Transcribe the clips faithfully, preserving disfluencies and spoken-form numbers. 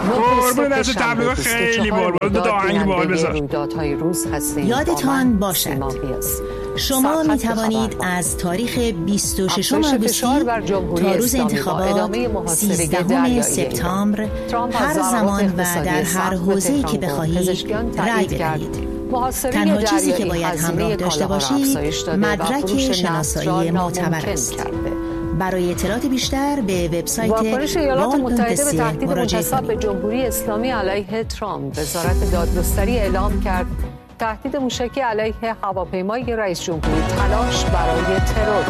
قربون دست تبلیغ خیلی بال بود. دو تا آهنگ بال بذار. یادتان باشد شما می توانید از تاریخ بیست و ششم آگوست تا روز انتخابات سیزدهم سپتامبر هر زمان و در هر حوزه‌ای که بخواهید رأی بدهید. تنها چیزی که باید همراه داشته باشید مدرک شناسایی معتبر است. برای اطلاعات بیشتر به وبسایت واکنش ایالات متحده به تهدید منتصب به جمهوری اسلامی علیه ترامپ، وزارت دادگستری اعلام کرد تهدید موشکی علیه هواپیمای رئیس جمهوری تلاش برای ترور.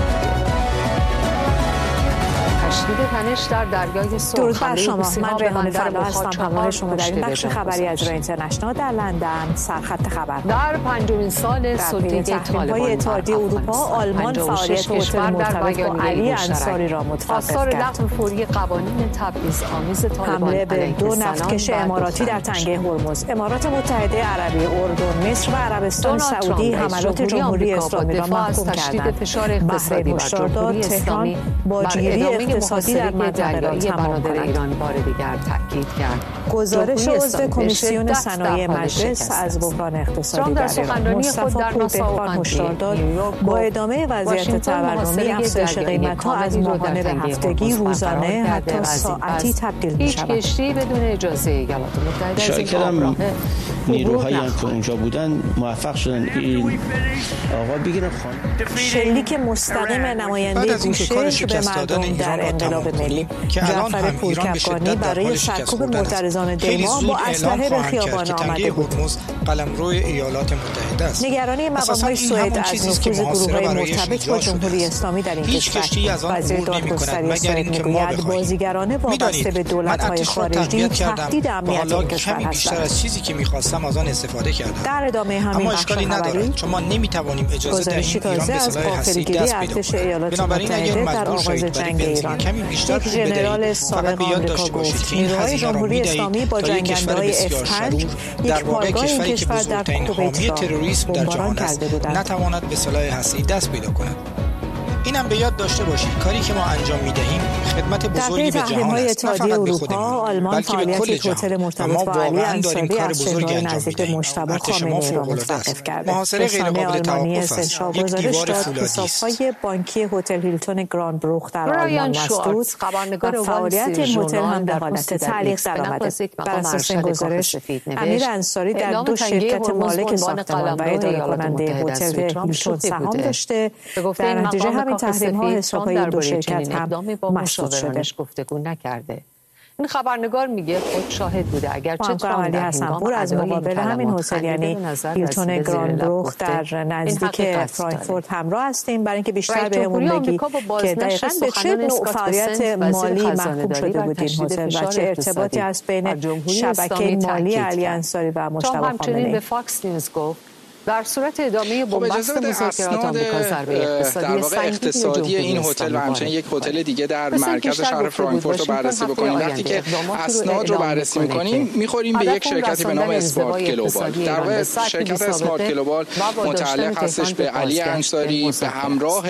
تشدید تنش در دریای سرخ. درود بر شما. من ریحانه فلا هستم، همراه شما در این بخش خبری از رای اینترنشنال در لندن. سرخط خبر. در پنجمین سال سلطه طالبان اتحادیه اروپا، آلمان فعالیت هتل مرتبط با علی انصاری را متوقف کرد. لغو فوری قوانین تبعیض‌آمیز طالبان حمله به دو نفتکش اماراتی در تنگه هرمز. امارات متحده عربی، اردن، مصر و عربستان سعودی حملات جمهوری اسلامی را محکوم کردند. بحرین هشدار داد تهران با جیری اقتصادی در منطقه را تمام کند. ایران بار دیگر تاکید کرد. گزارش عضو کمیسیون صنایع مجلس از بحران اقتصادی در ایران، مصطفی پوردهقان هشدار داد با ادامه وضعیت تورمی افزایش قیمت‌ها از ماهانه به هفتگی، روزانه حتی ساعتی تبدیل می‌شود. هیچ کشتی بدون اجازه ایالات متحده اشاره کردم نیروهایی هم که اونجا بودن موفق شدن این آقا بگیرن خانه. شلیک مستقیم نماینده گوشش به مردم در انقلاب ملی. جعفر پورکفگانی برای سرکوب معترضان دیما با اسلحه به خیابان آمده بود. قلمرو ایالات متحده است. نگرانی مقام‌های سوئد از نفوذ گروه‌های مرتبط با جمهوری اسلامی در این کشور. وزیر دادگستری سوئد میگوید بازیگران وابسته به دولت‌های خارجی تهدید امنیت این کشور هستند. بیشتر از چیزی که می‌خواستم از آن استفاده کردم. در ادامه همین اما اشکالی ندارد چون ما نمی‌توانیم اجازه دهیم ایران به سلاح هسته‌ای دست پیدا کند. بنابراین اگر مجبور شدید جنگ ایران کمی بیشتر پول بدهید، فقط به یاد داشته باشید که این هزینه را می‌دهید تا یک کشور بسیار شرور در واقع کشوری که بزرگترین حامی تروریسم در جهان است نتواند به سلاح هسته‌ای دست پیدا کند. اینم به یاد داشته باشید کاری که ما انجام می‌دهیم خدمت بزرگی به جهان است، نه فقط به خودمون بلکه به کل جهان. ما واقعا داریم کار بزرگی انجام می‌دهیم. ارتش ما فوق‌العاده است. محاصره غیرقابل توقف است. یک دیوار فولادی است. حساب‌های بانکی هتل هیلتون گراند بروخ در آلمان مسدود و فعالیت این هتل هم در حالت تعلیق درآمده. بر اساس این گزارش امیر انصاری در دو شرکت مالک ساختمان و اداره کننده هتل هیلتون سهام داشته. در نتیجه همین تحریم‌ها حساب‌های دو شرکت هم مسدود شده. گفتگو نکرده. این خبرنگار میگه خود شاهد بوده اگرچه ترامپ در حسن‌پور از مقابل همین هتل یعنی هیلتون گراند بروخ در نزدیک فرانکفورت همراه هستیم برای اینکه بیشتر بهمون بگی که دقیقاً به چه نوع فعالیت مالی محکوم شده بود این هتل و چه ارتباطی هست بین شبکه مالی علی انصاری و مجتبی خامنه‌ای. به فاکس نیوز گفت در صورت ادامه بنبست مذاکرات آمریکا ضربه اقتصادی اقتصادی این هتل و همچنین یک هتل دیگه در مرکز شهر فرانکفورت رو بررسی بکنیم. وقتی که اسناد رو بررسی می‌کنیم می‌خوریم به یک شرکتی به نام اسمارت گلوبال. در واقع شرکت اسمارت گلوبال متعلق هستش به علی انصاری به همراه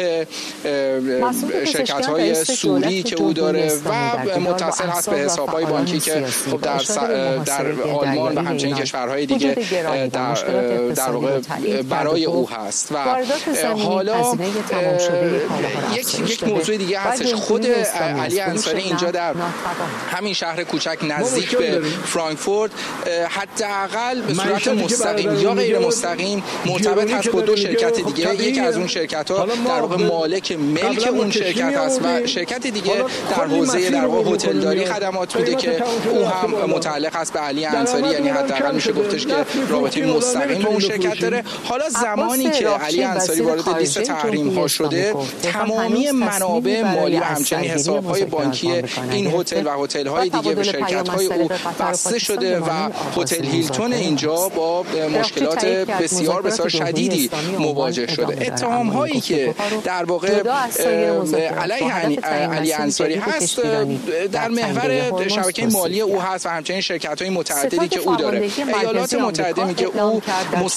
شرکت‌های سوری که او داره و متصل هست به حساب‌های بانکی که خب در در آلمان و همچنین کشورهای دیگه در در واقع برای او هست. و حالا یک یک موضوع دیگه هستش. خود علی انصاری اینجا در همین شهر کوچک نزدیک به فرانکفورت حداقل به صورت مستقیم یا غیر مستقیم مرتبط هست با دو شرکت دیگه. یکی از اون شرکت‌ها در واقع مالک ملک اون شرکت هست و شرکت دیگه در حوزه در واقع هتلداری خدمات میده که او هم متعلق است به علی انصاری، یعنی حداقل میشه گفتش که رابطه مستقیم با اون شرکت داره. حالا زمانی که علی انصاری وارد لیست تحریم ها شده تمامی منابع مالی و همچنین حساب های بانکی این هتل و هتل های دیگه به شرکت های او بسته شده و هتل هیلتون اینجا با مشکلات بسیار بسیار شدیدی مواجه شده. اتهام هایی که در واقع علیه علی انصاری هست در محور شبکه مالی او هست و همچنین شرکت های متعددی که او داره. ایالات متحده میگه او مستقیما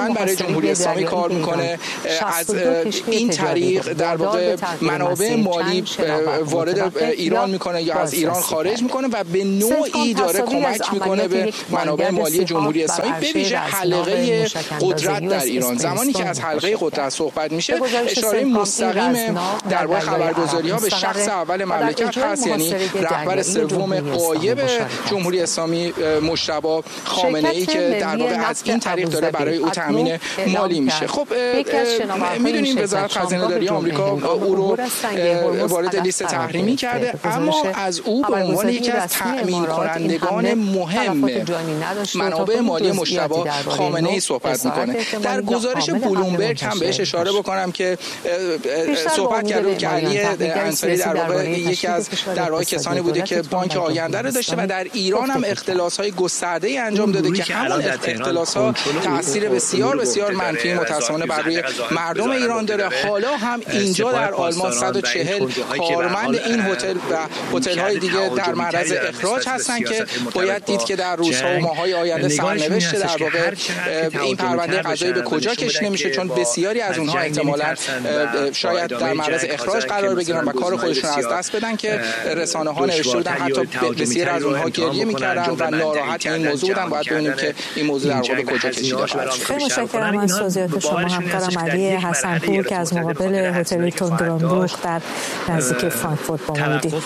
واقعا برای جمهوری اسلامی کار میکنه، از این طریق در واقع منابع مالی وارد ایران میکنه یا از ایران خارج میکنه و به نوعی داره کمک میکنه به منابع مالی جمهوری اسلامی، به ویژه حلقه قدرت در ایران. زمانی که از حلقه قدرت صحبت میشه، اشاره مستقیم در واقع خبرگزاری‌ها به شخص اول مملکت هست، یعنی رهبر سوم غایب جمهوری اسلامی مجتبی خامنه‌ای که در واقع از این طریق داره برای او تامین مالی میشه. خب میدونیم وزارت خزانه‌داری آمریکا او رو وارد لیست تحریمی کرده، اما از او به عنوان یکی از تأمین کنندگان مهم منابع مالی مجتبی خامنه‌ای صحبت میکنه. در گزارش بلومبرگ هم بهش اشاره بکنم که صحبت کرده که علی انصاری در واقع یکی از در واقع کسانی بوده که بانک آینده رو داشته و در ایران هم اختلاس‌های گسترده‌ای انجام داده که همون اختلاس‌ها تاثیر بسیار بسیار منفی متأسفانه بر روی مردم ایران داره. حالا هم اینجا در آلمان صد و چهل کارمند این هتل و هتل‌های دیگه در معرض اخراج هستن که باید دید که در روزها و ماه‌های آینده سرنوشت در واقع این پرونده قضایی به کجا کشیده میشه، چون بسیاری از اونها احتمالاً شاید در معرض اخراج قرار بگیرن و کار خودشون از دست بدن که رسانه‌ها نوشته بودن حتی بسیاری از اونها گریه می‌کردن و ناراحت این موضوع بودن. باید ببینیم که این موضوع در واقع به کجا کشیده میشه. خیلی متشکرم از توضیحات شما همکارم علی حسن‌پور که از مقابل هتل هیلتون گرانبروخ در نزدیک فرانکفورت با ما بودید.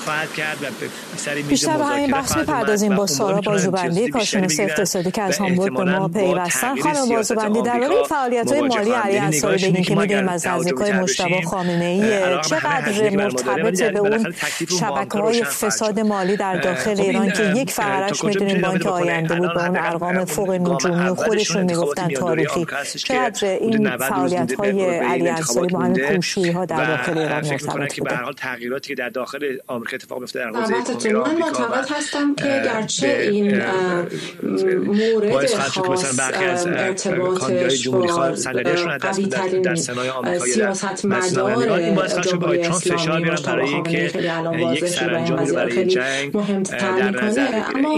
بیشتر به همین بحث می‌پردازیم با سارا بازوبندی، کارشناس اقتصادی که از هامبورگ به ما پیوستن. خانم بازوبندی، درباره فعالیت‌های مالی علی انصاری بگین که می‌دونیم از نزدیکای مجتبی خامنه‌ای چقدر مرتبط به اون شبکه‌های فساد مالی در داخل ایران که یک فقرش می‌دونیم بانک آینده بود با اون ارقام فوق نجومی خودشون میگفتن تاریخی، چقدر این فعالیت‌های علی انصاری با همین پوشی‌ها در داخل ایران مرتبط که به هر حال تغییراتی که در داخل آمریکا اتفاق میفته در حوزه من معتقد هستم که گرچه این مورد خاص ارتباطش با قوی‌ترین سیاستمدار جمهوری اسلامی مجتبی خامنه‌ای خیلی الان واضح شده و این قضیه رو خیلی مهم‌تر می‌کنه، اما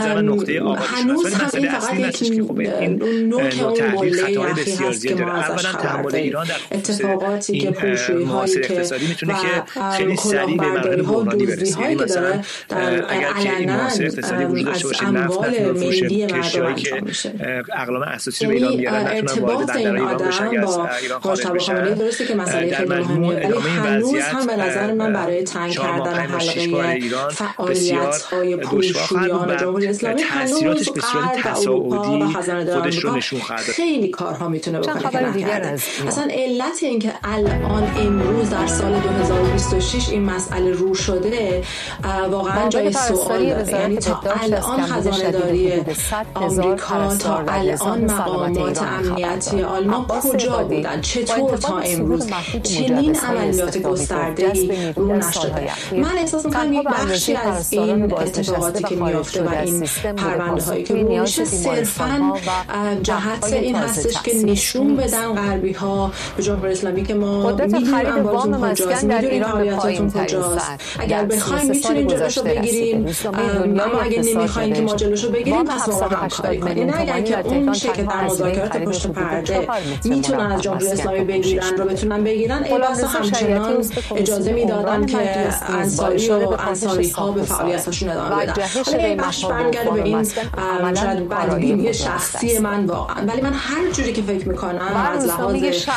هنوز هم این فقط یک نوک اون قله یخی هست که ما ازش خبر داریم. اتفاقاتی که پوشوی‌هایی که و کلاهبرداری‌ها و دزدی‌هایی که داره در علنا از اموال ملی مردم انجام میشه. یعنی ارتباط این آدم با مجتبی خامنه‌ای درسته که مسئله خیلی مهمیه، ولی هنوز هم به نظر من برای تنگ کردن حلقه فعالیت‌های پولشویان جمهوری اسلامی هنوز غرب اروپا و خزانه‌داری آمریکا خیلی کارها میتونه بکنه که نکرده. اصلا علت این که الان امروز در سال دو هزار و بیست و شش این مسئله رو شده واقعا جای سوال داره. یعنی تا الان خزانه‌داری آمریکا، تا الان مقامات امنیتی آلمان کجا بودن؟ چطور تا امروز چنین عملیات گسترده‌ای رو نشده؟ من احساس می‌کنم یک بخشی از این اتفاقاتی که میفته و این پرونده‌هایی که رو میشه صرفاً جهت این هستش که نشون بدن غربی‌ها به جمهوری اسلامی که ما می‌دونیم اموالتون کجاست، می‌دونیم فعالیتاتون کجاست، اگر بخوایم می‌تونیم جلوشو بگیریم، اما اگه نمی‌خوایم که ما جلوشو بگیریم پس ما همکاری کنیم. نه اگر که اون میشه که در مذاکرات پشت پرده میتونن از جمهوری اسلامی بگیرن رو بتونن بگیرن، ای بسا همچنان اجازه میدادن که انصاری و انصاری ها به فعالیتاشون ادامه بدن. حالا این بخش برمیگرده به این شاید بدبینی شخصی من واقعا، ولی من هر جوری که فکر میکنم از لحاظ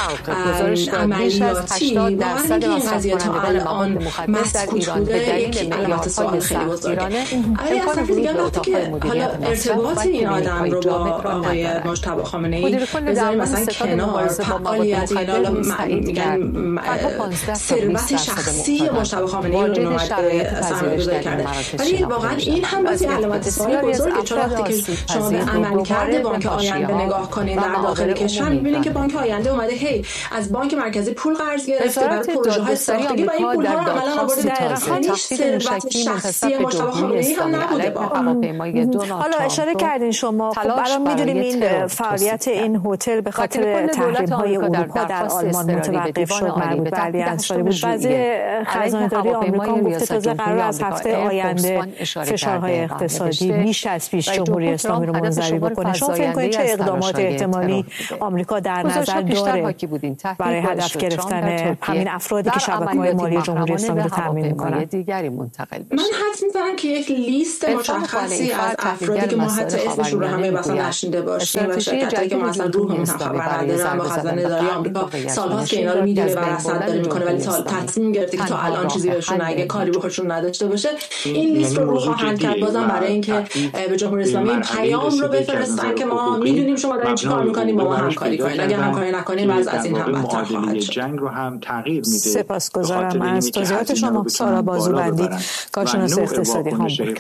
عملیاتی واقعا اینکه این قضیه تا الان مسکوت بوده یک علامت سوال خیلی بزرگه. ولی اصلا دیگه وقتی که حالا ارتباط این آدم رو با آقای مجتبی خامنه‌ای بذاریم مثلا کنار، فعالیت اینا میگن ثروت شخصی مجتبی خامنه‌ای رو اومده سرمایه‌گذاری کرده، ولی واقعا این هم باز علامت سوال بزرگه، چون وقتی که شما به عملکرد بانک آینده نگاه کنید در داخل کشور می‌بینید که بانک آینده اومده هی از بانک مرکزی پول قرض گرفته برای پروژه‌های ساختگی و این پول‌ها رو عملاً آورده در خانه ثروت شخصی مجتبی خامنه‌ای هم نبوده. حالا اشاره کردین شما، خب الان می‌دونیم این فعالیت این هتل به خاطر تحریم‌های اروپا در آلمان متوقف شد، مربوط به علی انصاری بود. وزیر خزانه‌داری آمریکا گفته تازه قرار از هفته آینده فشارهای اقتصادی بیش از پیش جمهوری اسلامی رو منزوی بکنه. شما فکر کنید چه اقدامات احتمالی احتمالی آمریکا در نظر داره برای هدف گرفتن همین افرادی که شبکه‌های مالی جمهوری اسلامی رو تامین می‌کنن؟ من حد می‌زنم که یک لیست مشخصی از افرادی که ما حتی اسمشون رو همه مثلا نشنیده باشیم و شرکتایی که مثلا روح خبر ندارن با خزانه داری آمریکا سال‌هاست که اینا رو می‌دونه و رصد داره می‌کنه ولی تا تصمیم گرفته که تا الان چیزی بهشون نگه، کاری بهشون نداشته باشه. این لیست رو رو خواهند کرد بازم برای اینکه به جمهوری اسلامی این پیام رو بفرستن که ما می‌دونیم شما دارین چیکار می‌کنید، با ما همکاری کنید. اگه همکاری نکنید وضع از این هم بدتر خواهد شد. جنگ رو هم تغییر میده. سپاسگزارم از توضیحات شما. سارا بازوبندی، کارشناس اقتصادی هامبورگ.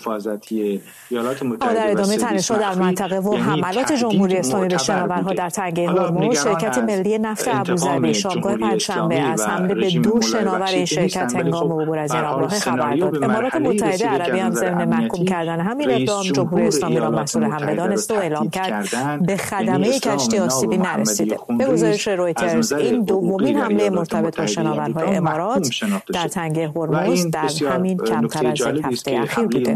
در ادامه تنش‌ها در منطقه و حملات جمهوری اسلامی به شناورها در تنگه هرمز، شرکت ملی نفت ابوظبی شامگاه پنجشنبه از حمله به دو شناور این شرکت هنگام عبور از این راه خبر داد. امارات متحده عربی هم ضمن محکوم کردن همین اقدام جمهوری اسلامی را مسئول حمله دانست و اعلام کرد به خدمه کشتی آسیبی نرسیده. به گزارش رویترز این دومین حمله مرتبط با شناورهای امارات در تنگه هرمز در همین کمتر از یک هفته اخیر بوده.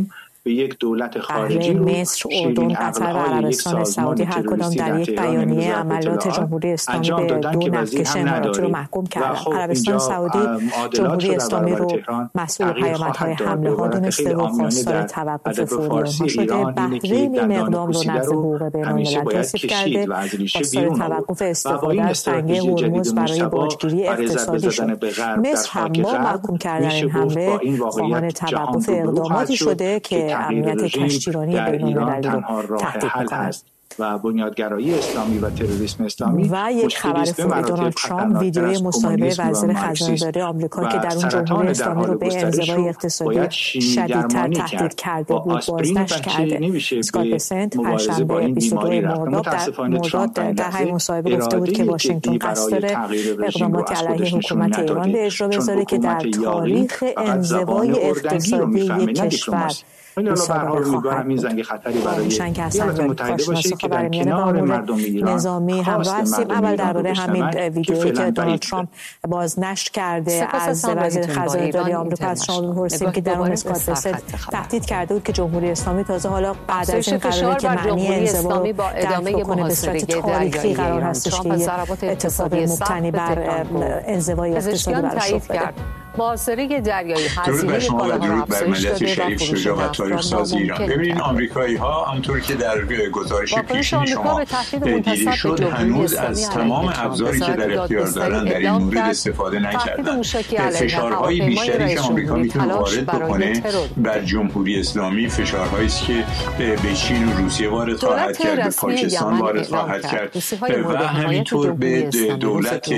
به یک دولت خارجی مصر، اردن، قطر و عربستان سعودی هر کدام در یک بیانیه عملیات جمهوری اسلامی به دو نفتکش اماراتی رو محکوم کردند. عربستان سعودی جمهوری اسلامی رو مسئول پیامدهای حمله ها دونسته و خواستار توقف فوری آنها شده. بحرین این اقدام رو نزد حقوق بین‌الملل توصیف کرده، خواستار توقف استفاده از تنگه هرمز برای باجگیری اقتصادی شد. مصر هم با محکوم کردن این حمله خواهان توقف اقداماتی شده که امنیت کشتیرانی بین‌المللی رو تهدید می‌کند. و بنیادگرایی اسلامی و تروریسم اسلامی و یک خبر فوری دونالد ترامپ ویدیوی مصاحبه وزیر خزانه‌داری آمریکا که در اون جمهوری اسلامی رو به انزوای اقتصادی شدیدتر تهدید کرده بود بازنشر کرده. اسکات بسنت پنجشنبه بیست و دو مرداد در مرداد در همین مصاحبه گفته بود که واشنگتن قصد داره اقدامات علیه حکومت ایران به اجرا بذاره که در تاریخ انزوای اقتصادی یک کشور مصادره خواهد بود. این خطری برای ایالات متحده باشه که در کنار مردم ایران نظامی همراه هستیم. اول درباره همین ویدیویی که دونالد ترامپ بازنشر کرده از وزیر خزانه‌داری آمریکا از شما بپرسیم که در اون اسکات بسنت تهدید کرده بود که جمهوری اسلامی تازه حالا بعد از این قراره که معنی انزوا رو درک کنه به صورت تاریخی قرار هستش که اتفاق مبتنی بر انزوای اقتصادی براش رخ بده. محاصره دریایی هزینه کالاها افزایش داده و فروش نفت تاریخ ساز ایران. ببینید آمریکایی ها همونطور که در گزارش پیشین شما دیده شد هنوز از تمام ابزاری که در اختیار دارن در این مورد استفاده نکردن. فشارهای بیشتری که آمریکا میتونه وارد بکنه بر جمهوری اسلامی فشارهایی است که به چین و روسیه وارد خواهد کرد، به پاکستان وارد خواهد کرد و همینطور به دولت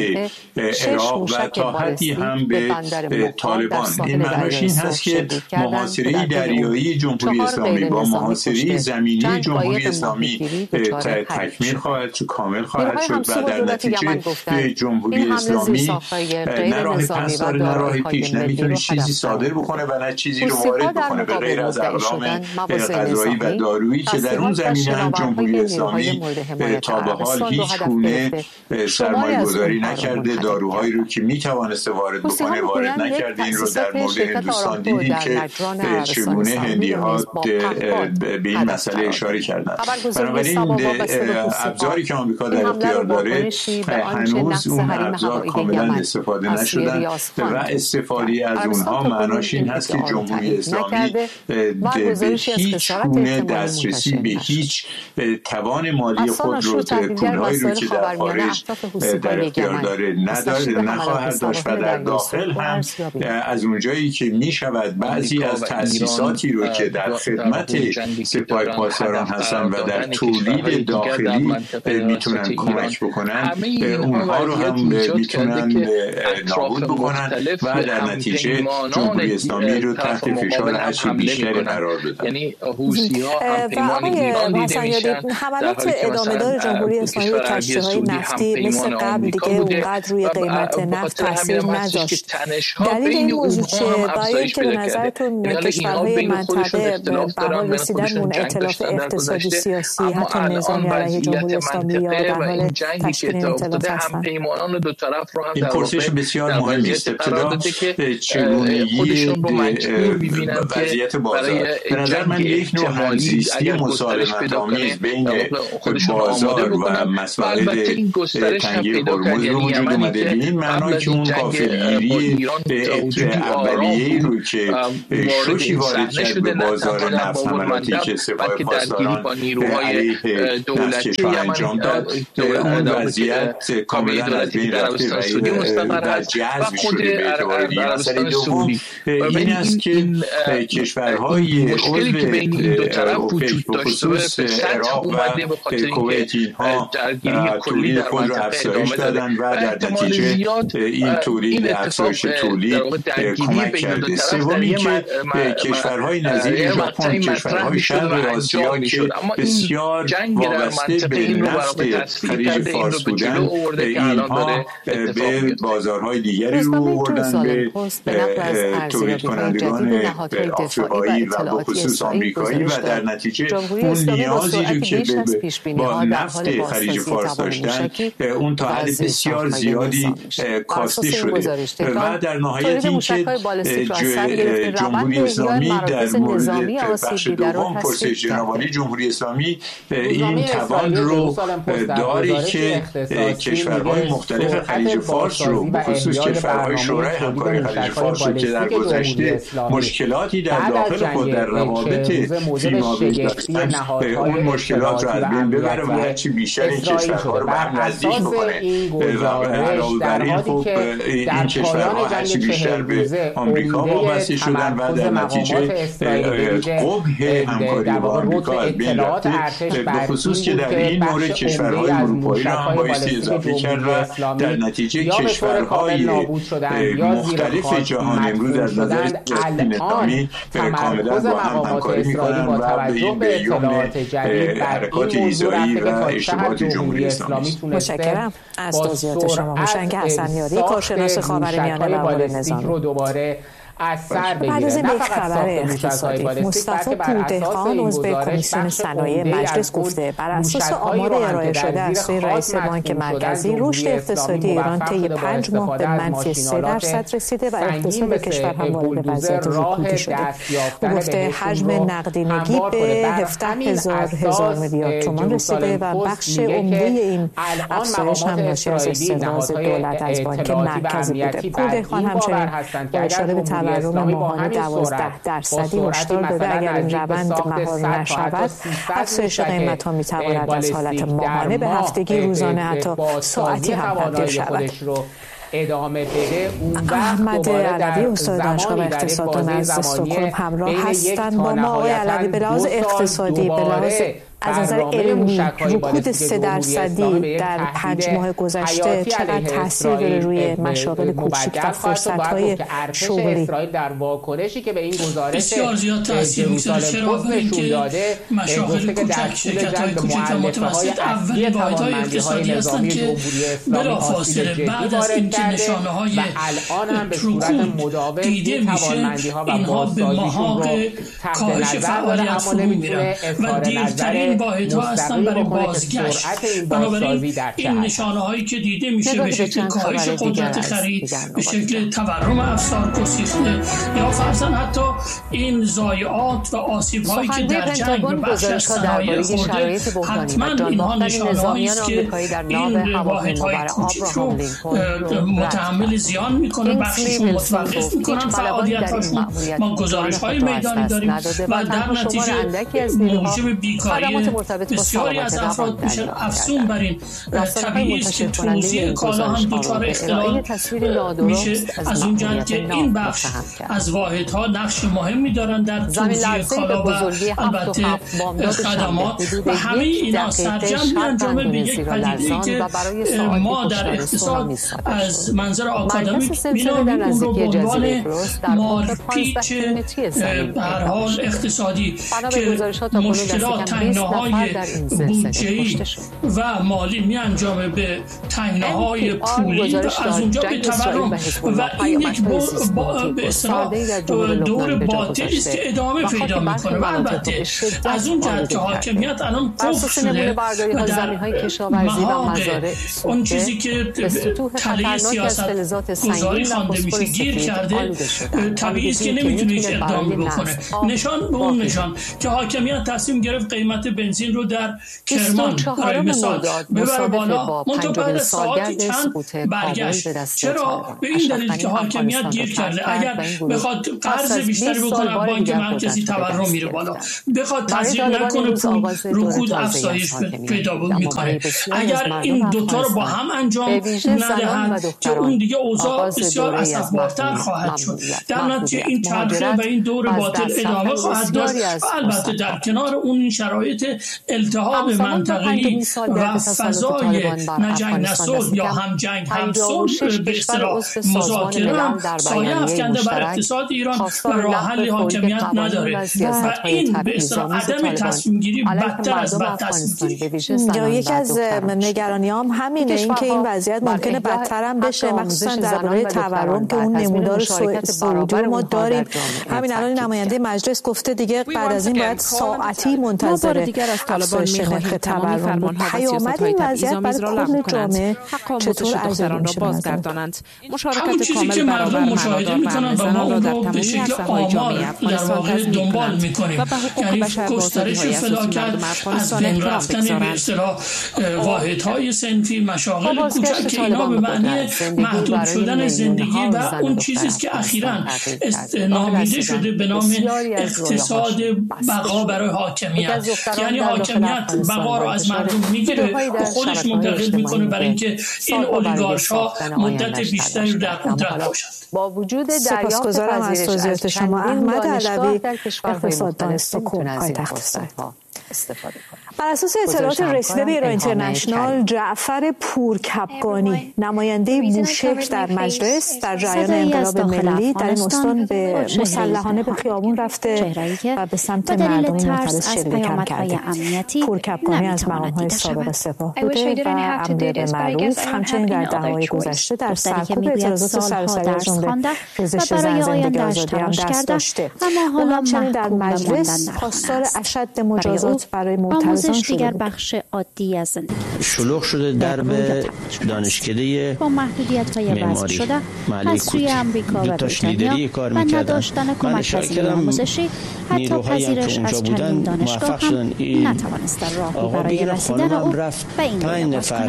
عراق و تا حدی هم به طالبان. این معناش این هست که محاصره دریایی جمهوری اسلامی با محاصره زمینی جمهوری اسلامی تکمیل خواهد شد، کامل خواهد شد و در نتیجه جمهوری اسلامی نه راه پس داره نه راه پیش، نمیتونه چیزی صادر بکنه و نه چیزی رو وارد بکنه به غیر از اقلام غذایی و دارویی که در اون زمینه هم جمهوری اسلامی تا به حال هیچ گونه سرمایه گذاری نکرده. داروهایی رو که میتوانسته وارد بکنه وارد نکرده. این رو در مورد هندوستان دیدیم که چگونه هندی ها به این مسئله اشاره کردن. بنابراین ابزاری که آمریکا در اختیار داره هنوز اون ابزار کاملا استفاده نشدن و استفاده از اونها معناش این هست که جمهوری اسلامی به هیچ گونه دسترسی به هیچ توان مالی خود رو پولهایی رو که در خارج در اختیار داره نداره نخواهد داشت و در داخل هم از اونجایی که می شود بعضی از تأسیساتی رو که در خدمت سپاه پاسداران هستن و در تولید داخلی میتونن کمک بکنن اونها رو هم میتونن نابود بکنن و در نتیجه جمهوری اسلامی رو تحت فشار هرچی بیشتری قرار بدن. یعنی حوثی‌ها هم پیمان ایران دیده میشن. حملات ادامه دار جمهوری اسلامی به کشتی‌های نفتی مثل قبل دیگه اونقدر روی قیمت نفت تاثیر نذاشت. ها بین اونها هم افزایش پیدا کرده. یعنی کشورهای منطقه به حال رسیدن اون ائتلاف اقتصادی سیاسی حتی نظامی علیه جمهوری اسلامی یا در حال تشکیل ائتلاف هستند. همپیمانان دو طرف رو هم این پرسش بسیار مهمی است. ابتدا چگونگی وضعیت بازار به نظر من یک نوع همزیستی مسالمت‌آمیز بین بازار و مسائل تنگی هرمز رو وجود اومده. به این معنا که اون غافلگیری اولیه‌ای رو که شوکی وارد کرد به بازار نفت حملاتی که سپاه پاسداران علیه نفتکش‌ها انجام داد، اون وضعیت کاملا از بین رفته و جذب شده به اعتبار دیگر. مسئله دوم این است که کشورهای عضو اوپک به خصوص عراق و کویت اینها تولید خود را افزایش دادن و در نتیجه این تولید افزایش تولید کمک کرده. سومی که کشورهای نظیر ژاپن، کشورهای شرق آسیا که بسیار وابسته به نفت خلیج فارس بودن، اینها به بازارهای دیگری رو آوردن، به تولید کنندگان آفریقایی و به خصوص آمریکایی، و در نتیجه اون نیازی رو که با نفت خلیج فارس داشتن اون تا حد بسیار زیادی کاسته شده. و در نهایت این که جمهوری اسلامی در مورد بخش دوم پرسش جناب جمهوری اسلامی این توان رو داره که کشورهای مختلف خلیج فارس رو به خصوص کشورهای شورای همکاری خلیج فارس رو که در گذشته مشکلاتی در داخل خود در روابط فیمابیل داشتن اون مشکلات رو از بین ببره و هرچی بیشتر این کشورها رو به هم نزدیک بکنه. و علاوه بر این خب این کشورها هرچی بیشتر به آمریکا وابسته شدن و در نتیجه قبح همکاری با آمریکا از بین رفته. به خصوص که در این مورد کشورهای اروپایی را هم بایستی اضافه کرد و در نتیجه کشورهای مختلف جهان امروز از نظر سیاسی نظامی کاملا با هم همکاری میکنن و به این به یمن حرکات ایذایی و اشتباهات جمهوری اسلامی. متشکرم از توضیحات شما. هوشنگ حسنیاری، کارشناس خاورمیانه و امور نظامی. بعد از این یک خبر اقتصادی، مصطفی پوردهخان عضو کمیسیون صنایع مجلس گفته بر اساس آمار ارائه شده از سوی رئیس بانک مرکزی رشد اقتصادی ایران طی پنج ماه به منفی سه درصد رسیده و اقتصاد کشور هم وارد وضعیت رکودی شده. او گفته حجم نقدینگی به هفده هزار هزار میلیارد تومان رسیده و بخش عمده این افزایش هم ناشی از استحواذ دولت از بانک مرکزی بوده. پوردهخان همچنین با اشاره به تورم ماهانه دوازده درصدی هشدار داده اگر این روند مهار نشود افزایش قیمت‌ها می‌تواند از حالت ماهانه به هفتگی، روزانه، حتی ساعتی هم تبدیل شود. ادامه بده اون احمد علوی استاد دانشگاه اقتصاد از استکهلم همراه هستند با ما. آقای علوی، به لحاظ اقتصادی، به لحاظ از نظر علمی رکود سه درصدی در پنج ماه گذشته چقدر تاثیر داره روی مشاغل کوچیک و فرصت‌های شغلی؟ اسرائیل در واکنشی که به این گزارش بسیار زیاد تاثیر می‌گذاره، چرا که مشاغل کوچک، شرکت‌های کوچک و متوسط اولین واحدهای اقتصادی هستند که بلافاصله بعد از اینکه نشانه‌های رکود دیده میشه اینها به محاق کاهش فعالیت فرو می‌رن و دیرترین واحدها هستن برای بازگشت. بنابراین این نشانه هایی که دیده میشه به شکل کاهش قدرت خرید، به شکل تورم افزار گسیخته یا فرضاً حتی این ضایعات و آسیب هایی که در جنگ به بخش از صنایع خورده، حتما اینها نشانه هایی است که این واحدهای کوچیک رو متحمل زیان میکنه، بخششون متوقف میکنن فعالیتاشون. ما گزارش های میدانی داریم و در نتیجه موجب بیکاری بسیاری از افراد میشن. افزون بر این طبیعی است که توزیع کالا هم دچار اختلال میشه، از اون جهت که این بخش از واحدها نقش مهمی دارن در توزیع کالا و البته خدمات و همه اینا سرجم میانجامه به یک پدیده‌ای که ما در اقتصاد از منظر آکادمیک می‌نامیم اون رو به عنوان مارپیچ به هر حال اقتصادی که مشکلات تنگناها های بودجه‌ای و مالی می انجامه به تنگناهای پولی و از اونجا به تورم و این یک به اصطلاح دور باطل است که ادامه پیدا میکنه. و البته از اون جهت که حاکمیت الان قفل شده و در محاق اون چیزی که تله سیاست گذاری خوانده میشه گیر کرده، طبیعی است که نمیتونه هیچ اقدامی بکنه. نشان به اون نشان که حاکمیت تصمیم گرفت قیمت بنزین رو در کرمان برای مثال ببره بالا، منتها بعد از ساعتی چند برگشت. چرا؟ به این دلیل که حاکمیت گیر کرده. اگر بخواد قرض بیشتری بکنه بانک مرکزی تورم میره بالا، بخواد تزریق نکنه پول رکود افزایش پیدا میکنه. اگر این دوتا رو با هم انجام ندهند که اون دیگه اوضاع بسیار اسفبارتر خواهد شد. در نتیجه این چرخه و این دور باطل ادامه خواهد داشت و البته در کنار اون این شرایط التهاب منطقه‌ای و فضای نجنگ نصلح یا هم جنگ هم صلح به اصطلاح مذاکره هم سایه افکنده بر اقتصاد ایران و راه حل حاکمیت نداره و این به اصطلاح عدم تصمیم گیری بدتر از بد تصمیم گیری. یا یکی از نگرانی‌هام همینه، این که این وضعیت ممکنه بدتر هم بشه، مخصوصا درباره تورم که اون نمودار سعودی رو ما داریم. همین الان نماینده مجلس گفته دیگه بعد از این باید ساعتی منتظر افزایش نرخ تورم بود. پیامد این وضعیت برای کل جامعه چطور ارزیابی میشه بازگردانند؟ مشارکت کامل برابر مشاهده میکنن و ما اون رو به شکل آمار در واقع دنبال میکنیم. یعنی گسترش فلاکت، از بین رفتن به اصطلاح واحدهای صنفی، مشاغل کوچک که اینا به معنی محدود شدن زندگی و اون چیزی است که اخیراً نامیده شده به نام اقتصاد بقا برای حاکمیت. یعنی حاکمیت بقا رو از مردم میگیره و خودش منتقل میکنه برای اینکه این اولیگارش‌ها مدت بیشتری رو در قدرت باشند. با وجود سپاسگزارم از توضیحات شما. احمد علوی، اقتصاددان استکهلم پایتخت استفاده کنم. بر اساس اطلاعات رسیده به ایران اینترنشنال، جعفر پورکبگانی نماینده بوشهر در مجلس در جریان انقلاب ملی در این استان به مسلحانه به خیابون رفته و به سمت مردم معترض شلیک کرده. پورکبگانی از مقام‌های سابق سپاه بوده و امر به معروف همچنین در دهه‌های گذشته در سرکوب اعتراضات سراسری از جمله پوزش زن، زندگی آزادی هم دست داشته و همچنین در مجلس خواستار اشد مجازات برای معترض دیگر بخش عادی از زندگی شلوغ شده درب دانشکده با محدودیت‌های وضع شده از سوی آمریکا و بریتانیا و نداشتن کمک وسیله آموزشی حتی پذیرش از چندین دانشگاه هم نتوانست راهی برای رسیدن او به این نفر.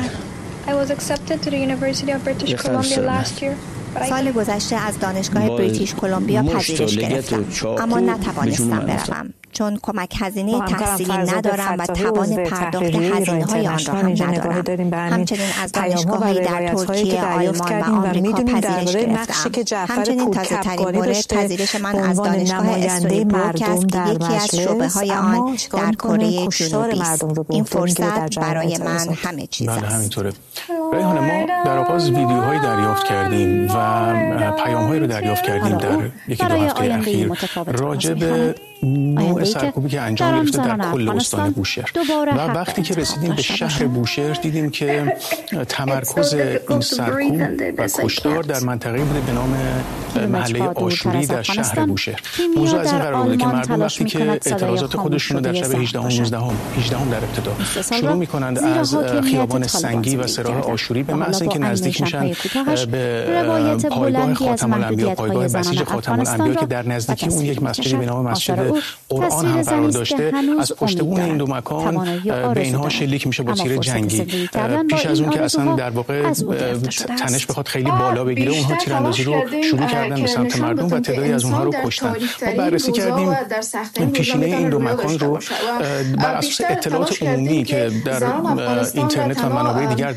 سال گذشته از دانشگاه بریتیش کلمبیا پذیرش گرفتم، اما نتوانستم بروم چون کمک هزینه تحصیلی ندارم و توان پرداخت هزینه‌های آن را هم ندارم. همچنین از دانشگاه‌هایی در ترکیه، آلمان و آمریکا پذیرش گرفتم. همچنین تازه‌ترین مورد پذیرش من از دانشگاه استونی بروک است که یکی از شعبه‌های آن در کره جنوبی است. این فرصت برای من همه چیز است. بله همینطوره. ریحانه، ما در آغاز ویدیوهایی دریافت کردیم و پیام‌هایی رو دریافت کردیم در یکی دو هفته اخیر راجع به نوع سرکوبی که انجام گرفته در کل استان بوشهر و وقتی که رسیدیم به شهر بوشهر دیدیم که تمرکز این سرکوب و کشتار در منطقه بوده به نام محله آشوری در شهر بوشهر. موضوع از این قرار بوده که مردم وقتی که اعتراضات خودشون رو در شب هجدهم نوزدهم هجدهم در ابتدا شروع می‌کنند از خیابان سنگی و سراح آشوری به محض اینکه نزدیک میشن به پایگاه خاتم الانبیا، پایگاه بسیج خاتم الانبیا که در نزدیکی اون یک مسجدی به نام مسجد قرآن هم قرار داشته، از پشت بون این دو مکان به اینها شلیک میشه با تیر جنگی. پیش از اون که اصلا در واقع تنش بخواد خیلی بالا بگیره، اونها تیراندازی رو شروع کردن به سمت مردم و تعدادی از اونها رو کشتن. ما بررسی کردیم پیشینه این دو مکان رو بر اساس اطلاعات عمومی که در اینترنت و منابع دیگر در دسترس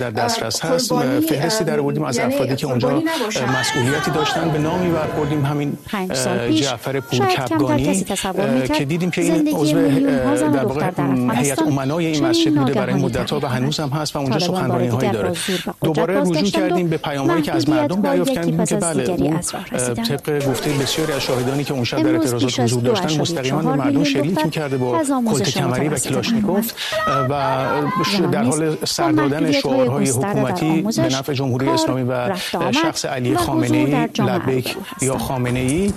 مشخص هست. فهرستی در آوردیم از افرادی که اونجا مسئولیتی داشتن، به نامی برخوردیم همین جعفر پورکبگانی که دیدیم که این عضو در واقع هیئت امنای این مسجد بوده برای مدت‌ها و هنوز هم هست و اونجا سخنرانی‌هایی داره. دوباره رجوع کردیم به پیام‌هایی که از مردم دریافت کردیم که بله اون طبق گفته بسیاری از شاهدانی که اون شب در اعتراضات حضور داشتن مستقیما به مردم شلیک می‌کرده با کلت کمری و کلاشنیکوف و در حال سر دادن شعارهای حکومتی به نفع جمهوری اسلامی و شخص علی خامنه‌ای، لبیک یا خامنه‌ای،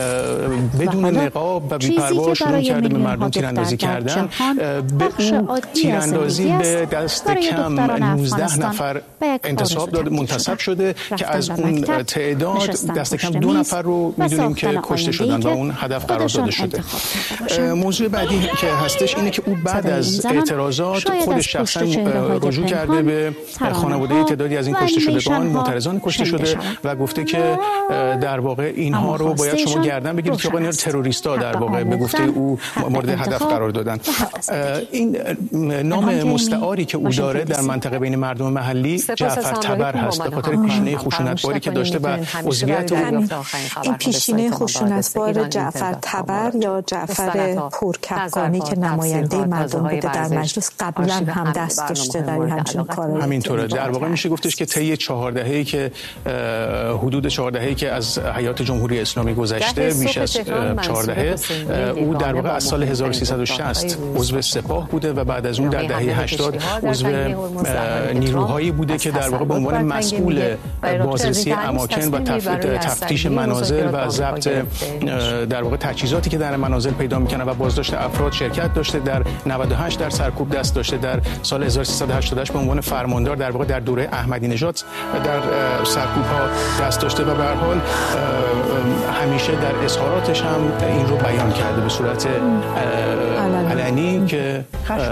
بدون نقاب و بی‌پروا شروع کرده به مردم تیراندازی کردن. به اون تیراندازی به دست کم نوزده نفر انتصاب داده منتصب شده که از اون تعداد دست کم دو نفر رو میدونیم که کشته شدن و اون هدف قرار داده شده. موضوع بعدی که هستش اینه که او بعد از اعتراضات خودش شخصا رجوع کرده به خانواده تعدادی از این کشته شدگان، معترضان کشته شده و گفته که در واقع اینها رو باید شما گردن بگیرید که اینا تروریستا در واقع به گفته او مورد هدف قرار دادن. این نام مستعاری که او داره در منطقه بین مردم محلی جعفر تبر هست به خاطر پیشینه خشونتباری که داشته و عضویت او. این پیشینه خشونتبار جعفر تبر یا جعفر پورکبگانی که نماینده مردم بوده در مجلس قبلا هم دست داشته در همچین کارایی. همینطوره. در واقع میشه گفتش که طی چهار دهه‌ای که حدود چهار دهه‌ای که از حیات جمهوری اسلامی گذشته، بیش از چهار دهه، او در واقع از سال هزار و سیصد و شصت عضو سپاه بوده و بعد از اون در دهه هشتاد عضو نیروهایی بوده که در واقع به عنوان مسئول بازرسی اماکن و تفتیش منازل و ضبط در واقع تجهیزاتی که در منازل پیدا میکنه و بازداشت افراد شرکت داشته. در نود و هشت در سرکوب دست داشته. در سال هزار و سیصد و هشتاد و هشت به عنوان فرماندار در واقع در دوره احمدی نژاد در سرکوب ها دست داشته و به هر حال همیشه در اظهاراتش هم این رو بیان کرده به صورت علنی که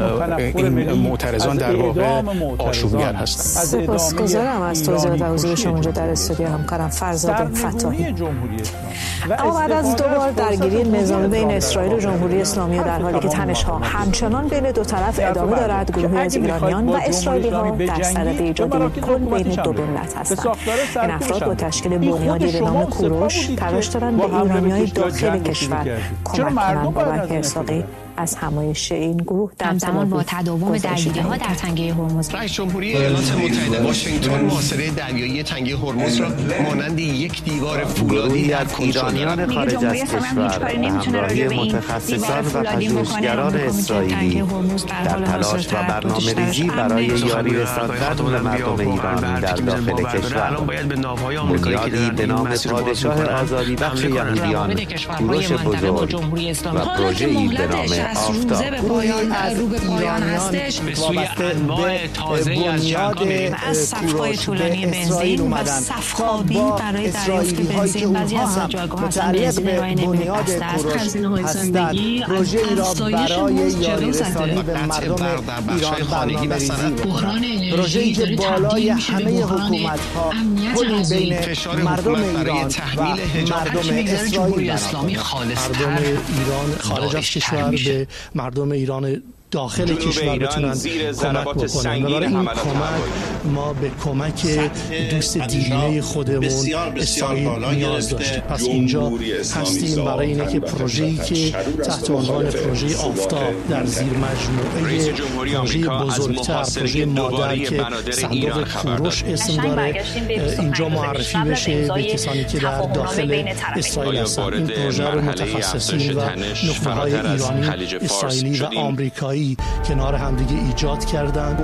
این معترضان در واقع آشوبگر هستند. سپاسگزارم از توضیحات و حضور شما اینجا در استودیو همکارم فرزاد فتاحی. اما بعد از دو بار درگیری نظامی بین اسرائیل و جمهوری اسلامی در حالی که تنش‌ها همچنان بین دو طرف ادامه دارد، گروهی از ایرانیان و اسرائیلی‌ها در صدد ایجاد یک پل بین دو دولت هستند. این افراد با تشکیل بنیادی به نام کوروش تلاش دارند به ایرانیای داخل کشور کمک کنند. بابک ارساقی از همایش این گروه در زمان با تداوم درگیری‌ها در تنگه هرمز، رئیس جمهوری ایالات متحده واشنگتن محاصره دریایی تنگه هرمز را مانند یک دیوار فولادی در ایرانیان خارج از کشور به همراهی متخصصان و پژوهشگران اسرائیلی در تلاش و برنامه‌ریزی برای یاری رساندن به مردم ایرانی در داخل کشور بنیادی به نام پادشاه آزادیبخش یهودیان کوروش بزرگ و پروژه‌ای به نام روزه به پایان رو به پایان هستش به سوی انواع تازه‌ای از جنگام از صف‌های طولانی بنزین و صف‌خوابی برای دریافت بنزین بعضی از جایگاه هستن بنزین رای نمی‌رسد هزینه‌های زندگی پروژه‌ای را برای یاری رسانی به مردم ایران برنامه‌ریزی پروژه‌ای که بالای همه حکومت‌ها پلی بین مردم ایران و مردم اسرائیل مردم ایران خارج از کشور به مردم ایران داخل کشور بتونن کمک بکنن. برای این کمک ما به کمک دوست دیرینه خودمون اسرائیل نیاز داشتیم. پس اینجا هستیم برای اینه که پروژه‌ای که تحت عنوان پروژه آفتاب در زیر مجموعه پروژه بزرگتر، پروژه مادر که صندوق کوروش اسم داره، اینجا معرفی بشه به کسانی که در داخل اسرائیل هستن. این پروژه رو متخصصین و نخبه‌های ایرانی، اسرائیلی و آمریکایی کنار همدیگه ایجاد کردن.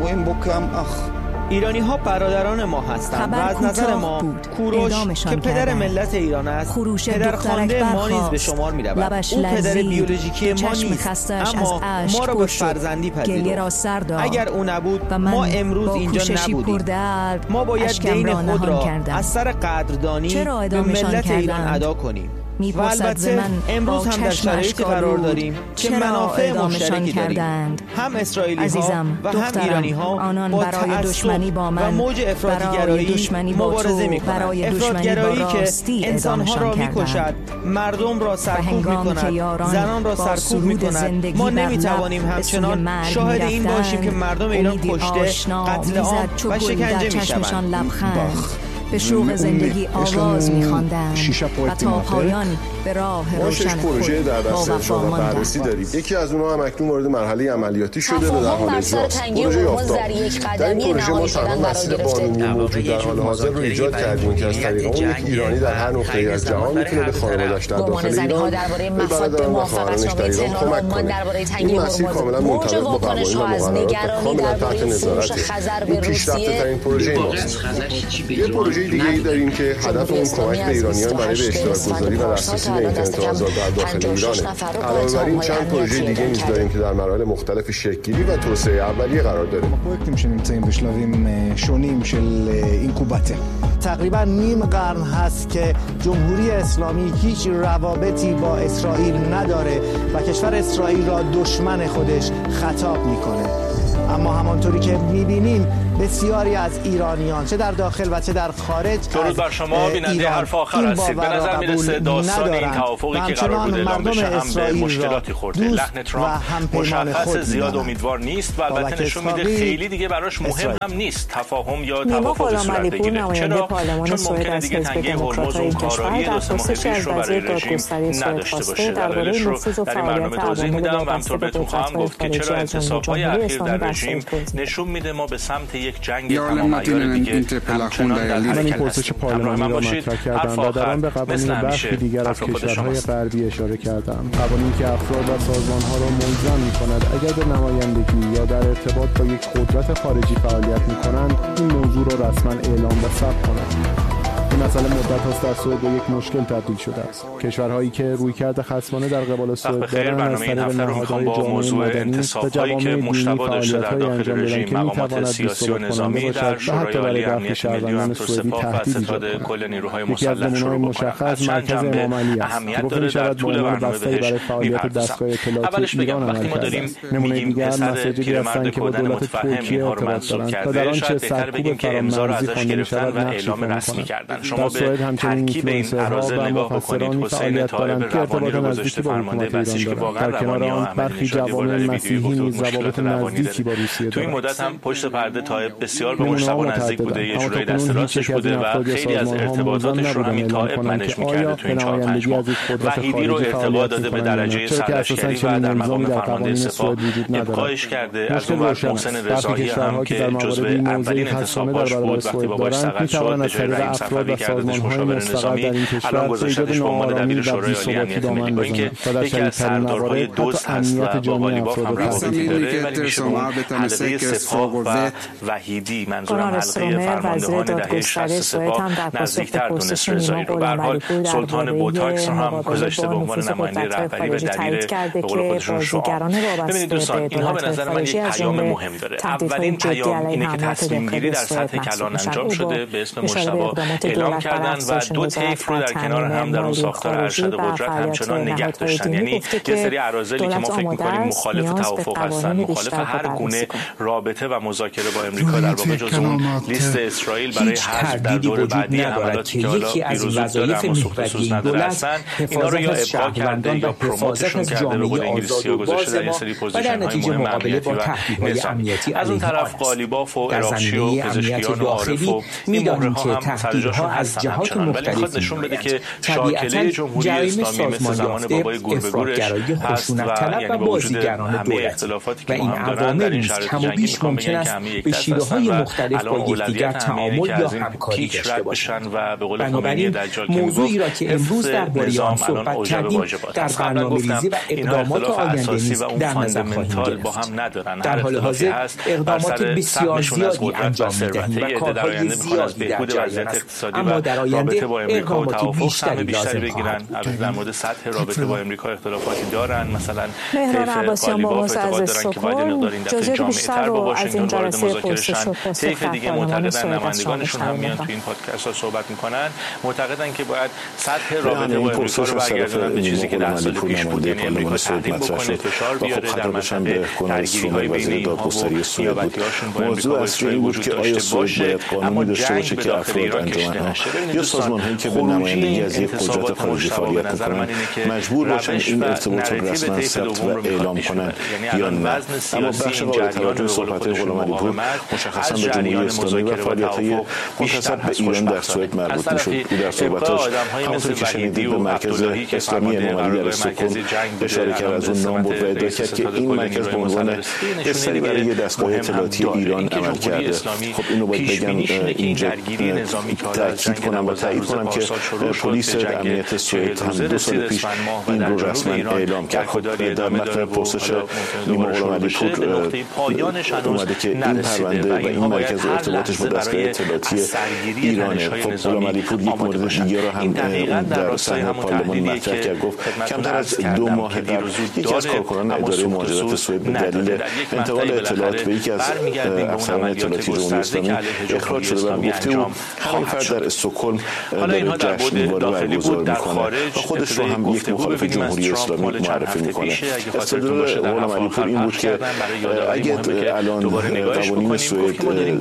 ایرانی ها برادران ما هستند و از نظر ما کوروش که پدر ملت ایران است، پدر خوانده ما نیز به شمار می رود. او پدر بیولوژیکی ما نیست، اما ما را به فرزندی پذیرفت. اگر او نبود ما امروز اینجا نبودیم. ما باید دین خود را از سر قدردانی به ملت ایران ادا کنیم. و البته امروز هم در شرایطی قرار داریم که منافع مشترکی داریم. هم اسرائیلی ها و هم ایرانی ها با تعصب و موج افراطی‌گرایی مبارزه می‌کنند. افراط‌گرایی که انسان‌ها را می‌کشد، مردم را سرکوب می‌کند، زنان را سرکوب می‌کند. ما نمی‌توانیم همچنان شاهد این باشیم که مردم ایران کشته، قتل عام و شکنجه می‌شوند. به شوق زندگی آواز می‌خواندند و تا پایان به راه روشن پروژه در دست اجرا و بررسی داریم. یکی از اونها هم اکنون وارد مرحله عملیاتی شده و در حال اجراست. پروژه یافتاب. در این پروژه ما تنها مسیر قانونی موجود در حال حاضر رو ایجاد کردیم که از طریق اون یک ایرانی در هر نقطه‌ای از جهان میتونه به خانواده‌اش در داخل ایران درباره مفاد موافقت‌نامه تهران عمان درباره تنگی هرمز موج واکنش‌ها از نگرانی درباره فروش خزر به روسیه پروژه ماست. یه پروژه دیگه‌ای داریم که هدف اون کمک به ایرانیان برای به اشتراک گذاری و دسترسی به اینترنت آزاد در داخل ایرانه. علاوه بر این چند پروژه دیگه نیز داریم که در مراحل مختلف شکل‌گیری و توسعه اولیه قرار داره. הפרויקטים שנמצאים בשלבים שונים של אינקובציה. تقریبا نیم قرن هست که جمهوری اسلامی هیچ روابطی با اسرائیل نداره و کشور اسرائیل را دشمن خودش خطاب میکنه. اما همانطوری که میبینیم بسیاری از ایرانیان چه در داخل و چه در خارج درود بر شما بیننده حرف آخر هستید. به نظر میرسه داستان این توافقی که قرار بود اعلام بشه هم به مشکلاتی خورده. لحن ترامپ مشخص زیاد امیدوار نیست و البته نشون میده خیلی دیگه براش مهم هم نیست تفاهم یا توافق صورت بگیره. چرا؟ چون ممکنه دیگه تنگه هرمز اون کارایی دو سه ماه پیش رو برای رژیم نداشته باشه. دلایلش رو در این برنامه توضیح میدم و همطور بهتون خواهم گفت که چرا اعتصاب‌های اخیر در رژیم نشون میده ما به سمت یک جنگ تمام عیار دیگه همچنان در حرکت هستیم. پارلمانی را مطرح کردم و در آن به قوانین برخی دیگر از کشورهای غربی اشاره کردم. قوانین که افراد و سازمانها را ملزم می‌کند اگر به نمایندگی یا در ارتباط با یک قدرت خارجی فعالیت می‌کنند این موضوع را رسما اعلام و ثبت کنند. این مسئله مدت هاست در سوئد به یک مشکل تبدیل شده است. کشورهایی که رویکرد خصمانه در قبال سوئد دارند از طریق نهادهای جامعه مدنی و جوامع دینی فعالیت‌هایی انجام دادند که می‌تواند بی‌ثبات کننده باشد و حتی برای برخی شهروندان سوئدی تهدید ایجاد کند. یکی از نمونه‌های مشخص مرکز امام علی است که گفته می‌شود به عنوان بسته‌ای برای فعالیت دستگاه اطلاعاتی ایران عمل کرده. نمونه دیگر مساجدی هستند که با دولت ترکیه ارتباط دارند و در آنچه سرکوب فرامرزی خوانده می‌شود نقشی ایفا می‌کنند. شما به ترکیب این اراذل نگاه بکنید. حسین طایب روانی رو گذاشته فرمانده بسیج که واقعا روانی ها احمدی نژادی برای ویدیو گفته بود مشکلات روانی داره. تو این مدت هم پشت پرده طایب بسیار به مجتبی نزدیک بوده، یه جورایی دست راستش بوده و خیلی از ارتباطاتش رو همین طایب منیج می‌کرده تو این چهار پنج ماه. وحیدی رو ارتقا داده به درجه سرلشکری و در مقام فرمانده سپاه ابقاش کرده. از اون ور محسن رضایی هم که جزو اولین انتصاباش بود وقتی باباش سقط شد به جای رحیم صفوی کردش مشاور نظامی، الان گذاشتنش به عنوان دبیر شورای عالی امنیت ملی. با اینکه یکی از سردارهای دوست هست و با قالیباف هم روابطی داره ولی میشه به اون حلقه سپاه و وحیدی منظورم حلقه فرماندهان دهه شصت سپاه نزدیکتر دونست رضایی رو. به هر حال سلطان بوتاکس رو هم گذاشته به عنوان نماینده رهبری و دبیر به قول خودشون شعار. ببینید دوستان اینها به نظر من یک پیام مهم داره. اولین پیام اینه که تصمیم گیری در سطح کلان انجام شده به اسم مجتبی اعلام کردن و دو طیف رو در کنار هم در اون ساختار ارشد قدرت همچنان نگه داشتن. یعنی یه سری اراذلی که ما فکر می‌کنیم مخالف توافق هستن، مخالف هر گونه رابطه و مذاکره با امریکا، در واقع جزو اون لیست اسرائیل برای حذف در دور بعدی حملاتی که حالا پیروز داره اما سوخت سوز نداره هستن، اینا رو یا ابقا کرده یا پروموتشون کرده به قول انگلیسی‌ها گذاشته در این سری پوزیشن‌های مهم امنیتی و نظامی. از اون طرف قالیباف و عراقچی و پزشکیان و عارف و این مهره‌ها هم سر جاشون هستن همچنان، ولی میخواد نشون بده که شاکله جمهوری اسلامی مثل زمان بابای گور به گورش هست و یعنی با وجود همه اختلافاتی که ما هم دارن در این شرایط جنگی میخوام بگن که همه یک دست هستن و الان اولویت همه اینه که از این پیچ رد بشن و به قول خمینی دجال که میگفت حفظ نظام الان اوجب واجبات است. قبلا گفتم اینها اختلاف اساسی و اون فاندامنتال با هم ندارن. هر اختلافی هست بر سر سهمشون از قدرت و ثروت. یه عده در آینده میخوان از بهبود وضعیت اقتصادی اما در آینده اقدامات بیشتری لازم بگیرن. در مورد سطح رابطه با امریکا اختلافاتی دارن، مثلا طیف قالیباف اعتقاد دارن که باید این مقدار این دفعه جامع‌تر با واشنگتن وارد مذاکره شن. طیف دیگه معتقدن، نمایندگانشون هم میان تو این پادکست ها صحبت میکنن، معتقدن که باید سطح رابطه با امریکا رو برگردونن به چیزی که ده سال پیش بود، یعنی امریکا تحریم بکنه، فشار بیاره در منطقه، درگیری‌های بین اینها و نیابتی‌هاشون با امریکا و اسرائیل وجود داشته باشه، اما جنگ به داخل ایران کشته نشه. یا سازمان‌هایی که به نمایندگی از یک قدرت خارجی فعالیت می‌کنن مجبور باشن این ارتباط رو رسما ثبت و اعلام کنن یا نه. اما بخش قابل توجه صحبت‌های غلام علیپور مشخصا به جمهوری اسلامی و فعالیت‌های منتسب به ایران در سوئد مربوط می‌شد. او در صحبتاش همونطور که شنیدید به مرکز اسلامی امامی در استکهلم اشاره کرد، از اون نام برد و ادعا کرد که این مرکز به عنوان بستری برای دستگاه اطلاعاتی ایران عمل کرده. خب اینو باید بگم اینجا تاکید کنم و تایید کنم که پلیس امنیت سوئد هم دو سال پیش این رو رسما اعلام کرد. خب در متن پرسش نیما غلام علیپور اومده که این پرونده و این مرکز ارتباطش با دستگاه اطلاعاتی ایرانه. خب غلام علیپور یک مورد دیگه رو هم در صحنه پارلمان مطرح کرد، گفت کمتر از دو ماه قبل یکی از کارکنان اداره مهاجرت سوئد به دلیل انتقال اطلاعات به یکی از افسران اطلاعاتی جمهوری اسلامی اخراج شده و گفته او همین فرد در استکهلم داره جشنواره برگزار میکنه و خودش رو هم یک مخالف جمهوری اسلامی معرفی میکنه. استدلال غلام علیپور این بود که اگه الان قوانین سوئد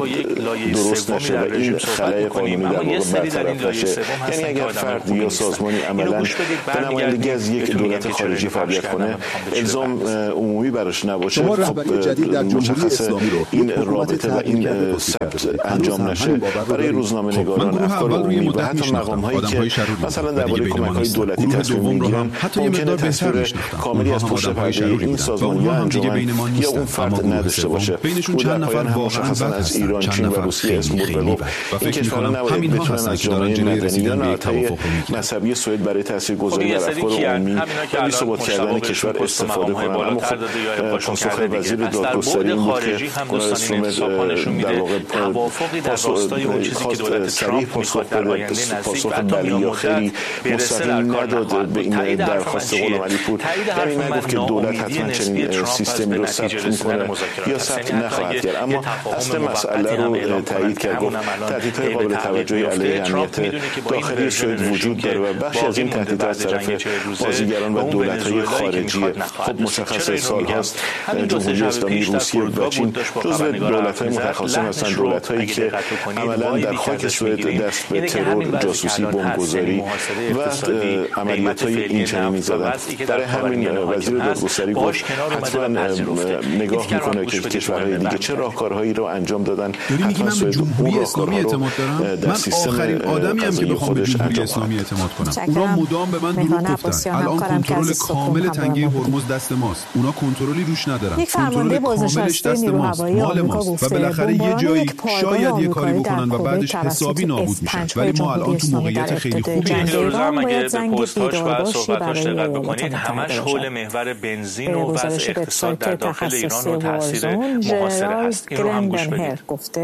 درست نشه و این خلای قانونی در واقع برطرف نشه، یعنی اگر فرد یا سازمانی عملاً به نمایندگی از یک دولت خارجی فعالیت کنه الزام عمومی براش نباشه، خب مشخصه این رابطه و این ثبت انجام نشه. برای روزنامه‌نگاران، افکار عمومی و حتی مقام‌هایی که مثلا درباره کمک‌های دولتی تصمیم می‌گیرن ممکنه تصویر کاملی از پشت پرده این سازمان یا انجمن یا اون فرد نداشته باشه. او در پایان هم مشخصا از ایران، چین و روسیه اسمود و گفت این کشورها نباید بتونن از جامعه مدنی یا نهادهای مذهبی سوئد برای تاثیرگذاری در افکار عمومی و بی‌ثبات کردن کشور استفاده کنند. اما خب پاسخ وزیر دادگستری این بود که گناه اسلام در واقع توافقی در راستای اون چیزی که دولت ترامپ می‌خواد در آینده نزدیک و حتی میان‌مدت برسه در کار نخواهد بود. تایید درخواست غلام علیپور یعنی نگفت که دولت حتما چنین سیستمی رو ثبت می‌کنه یا ثبت نخواهد کرد، اما اصل مسئله رو تایید کرد. گفت تهدیدهای قابل توجهی علیه امنیت داخلی سوئد وجود داره و بخشی از این تهدیدها از طرف بازیگران و دولت‌های خارجیه. خب مشخص سال‌هاست جمهوری اسلامی، روسیه و چین جزو دولت‌های متخاصم هستند، دولت‌هایی که عملاً در خاک سوئد دست به ترور، جاسوسی، بمبگذاری و عملیات‌های اینچنینی زدن. برای همین وزیر دادگستری گفت حتما نگاه می‌کنه که کشورهای دیگه چه راهکارهایی رو انجام دادن. حتما سوئد جمهوری اسلامی اعتماد دارم. من آخرین آدمی ام که بخوام به جمهوری اسلامی اعتماد کنم. اونا مدام به من دروغ گفتن. الان کنترل کامل تنگه هرمز دست ماست. اونا کنترلی روش ندارن. کنترل کاملش دست ماست، مال ماست و بالاخره یه جایی شاید یه کاری بکنن و بعدش حسابی نابود میشن. ولی ما الان تو موقعیت خیلی خوبی هستیم. اگه به پست‌هاش و صحبت‌هاش دقت بکنید همش حول محور بنزین و وضع اقتصاد در داخل ایران و تاثیر محاصره هست. این رو هم گوش بدید.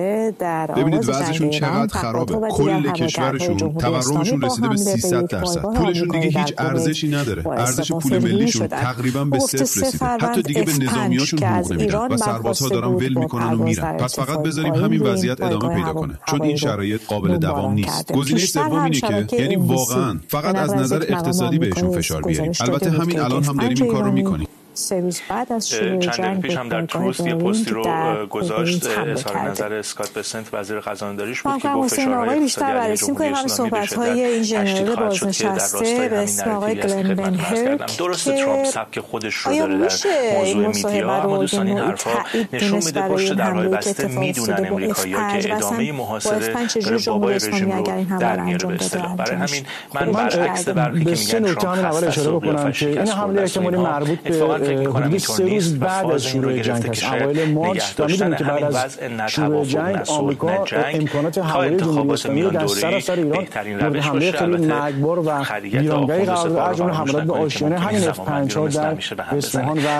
ببینید وضعشون چقدر خرابه. کل کشورشون تورمشون رسیده به سیصد درصد. پولشون دیگه هیچ ارزشی نداره. ارزش پول ملیشون تقریبا به صفر رسیده. حتی دیگه به نظامیاشون حقوق نمیدن و سربازها دارن ول میکنن و میرن. پس فقط بذاریم همین وضعیت ادامه پیدا کنه، چون این شرایط قابل دوام نیست. گزینه سوم اینه که یعنی واقعا فقط از نظر اقتصادی بهشون فشار بیاریم. البته همین الان هم داریم این کار رو میکنیم. سه روز بعد از شروع جنگ پیش هم در تروست یه پستی رو گذاشت اظهار نظر اسکات بسنت وزیر خزانه‌داریش بود که گفت فشارهای بیشتر بررسی می‌کنیم همین صحبت‌های این ژنرال بازنشسته به اسم آقای گلن بنهر. درسته ترامپ سبک خودش رو داره در موضوع میدیا، اما دوستان این حرفا نشون میده پشت درهای بسته میدونن امریکایی‌ها که ادامه محاصره برای بابای رژیم رو در میاره به اصطلاح. برای همین من برعکس برخی که میگن ترامپ اول اشاره بکنم که این حمله احتمالی مربوط به حدود سه روز بعد از شروع جنگ هست، اوایل مارچ، و می‌دونید که بعد از شروع جنگ آمریکا امکانات هوایی جمهوری اسلامی رو در سراسر ایران مورد حمله خیلی مرگبار و ویرانگری قرار داد، از جمله حملات به آشیانه همین اف پنجاه در اصفهان و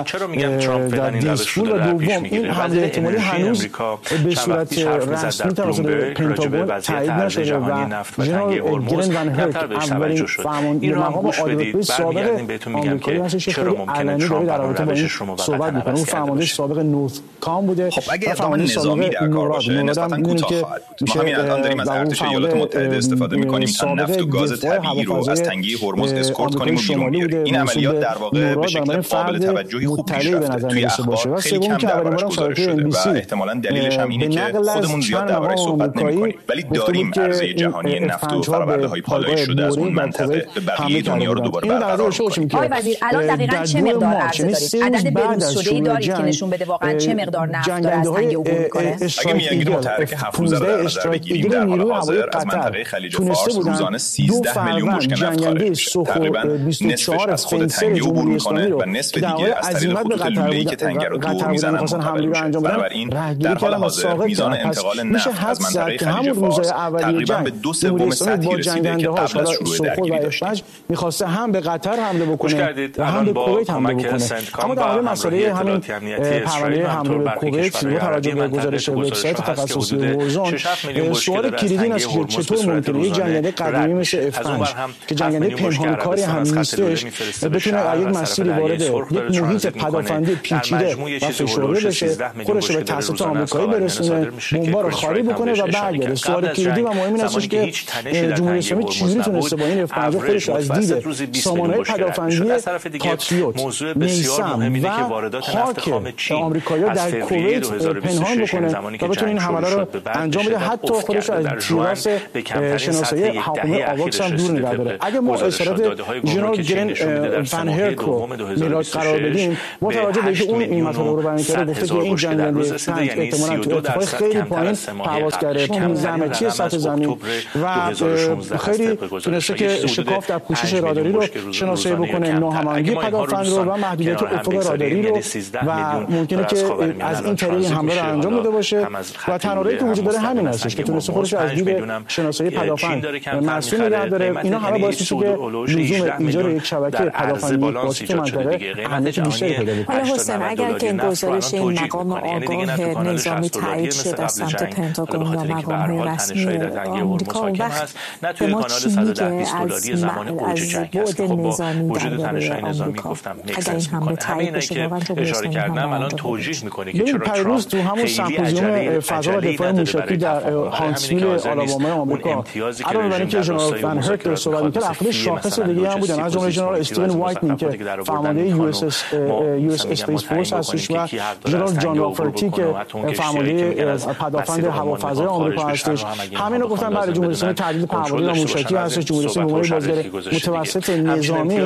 در دیسپور. و دوم این حمله احتمالی هنوز به صورت رسمی توسط پنتاگون تایید نشده و جنرال گرن ون هرت اولین فرمانده مقام آدرپوی سابق آمریکایی هستش که خیلی علنی داره در رابطه با این صحبت میکنه. اون فرمانده سابق نورث کام بوده. خب اگه اقدام نظامی در کار باشه نسبتاً کوتاه خواهد بود. ما همین الان داریم از ارتش ایالات متحده استفاده میکنیم تا نفت و گاز طبیعی رو از تنگه هرمز اسکورت کنیم و بیرون بیاریم. این عملیات در واقع به شکل قابل توجهی خوب پیش رفته. توی اخبار خیلی کم دربارش گزارش شده و احتمالاً دلیلش هم اینه که خودمون زیاد دربارش صحبت نمی‌کنیم، ولی داریم عرضه جهانی نفت و فرآورده‌های پالایش شده از اون منطقه به بقیه دنیا رو دوباره برقرار کنیم. آقای وزیر الان دقیقاً چه مقدار عرضه دارید؟ عدد بروز شده‌ای دارید که نشون بده واقعاً چه مقدار نفت داره از تنگه عبور می‌کنه؟ اگه میانگین متحرک هفت روزه رو در نظر بگیریم در حال حاضر از منطقه خلیج فارس روزانه سیزده میلیون بشکه نفت خارج میشه. تقریباً نصفش از خود تنگه عبور می‌کنه و نصف دیگه از طریق خطوط لوله‌ای که تنگه رو دور می‌زنن منتقل میشه. بنابراین در حال حاضر میزان انتقال نفت از منطقه خلیج فارس تقریباً به دو سوم سطحی رسیده که قبل از شروع درگیری داشت. می‌خواسته هم به قطر حمله بکنه و هم به کویت حمله بکنه. اما در مورد مسئله همین پرونده حمله به کویت با توجه به گزارش وبسایت تخصصی وزان، سوال کلیدی این است که چطور ممکنه یک جنگنده قدیمی مثل اف پنج که جنگنده پنهانکاری هم نیستش بتونه از یک مسیری وارد یک محیط پدافندی پیچیده و فشرده بشه، خودش به تاسیس آمریکایی برسونه، بمبا رو خالی بکنه و برگرده. سوال کلیدی و مهم این است که جمهوری اسلامی چجوری تونسته با این اف پنجاه خودش از دید سامانه‌های پدافندی پاتریوت، میسم و هاک آمریکایی‌ها در کویت پنهان بکنه تا بتونه این حمله رو انجام بده، حتی خودش از تیراس شناسایی هواپیمای آواکس هم دور نگه داره. اگه ما اصرات جنرال گرن ون هرت رو میلاد قرار بدیم، با توجه به اینکه اون این مطالب رو بیان کرده، گفته که این جنگنده پنج احتمالاً تو ارتفاع خیلی پایین پرواز کرده، پانزده متری سطح زمین و خیلی تونسته که شکاف در پوشش راداری رو شناسایی بکنه، ناهماهنگی پدافند رو و محدودیت افق راداری رو، و ممکنه که از این طریق حمله رو انجام بده باشه. و تنها راهی که وجود داره همین هستش که تونسته خودش رو از دید شناسایی پدافند مسئول نگه داره. اینا همه باعث میشه که لزوم ایجاد یک شبکه پدافندی باشه که منطقه اهمیت بیشتری پیدا بکنه. حالا حسین اگر که این گزارش این مقام آگاه نظامی تایید شد از سمت پنتاگون و مقام‌های رسمی آمریکا، اون وقت به ما چی میگه از بعد نظامی درباره آمریکا اگر این حمله تایید بشه؟ اشاره کردم الان توجیه میکنه که چرا پیروز تو همون سمپوزیوم فضا و دفاع موشکی در هانتسویل آلاباما آمریکا الان برای اینکه جنرال ون هرت صحبت می‌کرد، افراد شاخص دیگه هم بودن، از جمله جنرال استیون وایتنینگ که فرمانده یو اس یو اس اسپیس فورس هستش و جنرال جان رافرتی که فرمانده پدافند هوافضای آمریکا هستش. همین رو گفتن برای جمهوری اسلامی تعدیل پروانه موشکی هستش. جمهوری اسلامی به عنوان بازیگر متوسط نظامی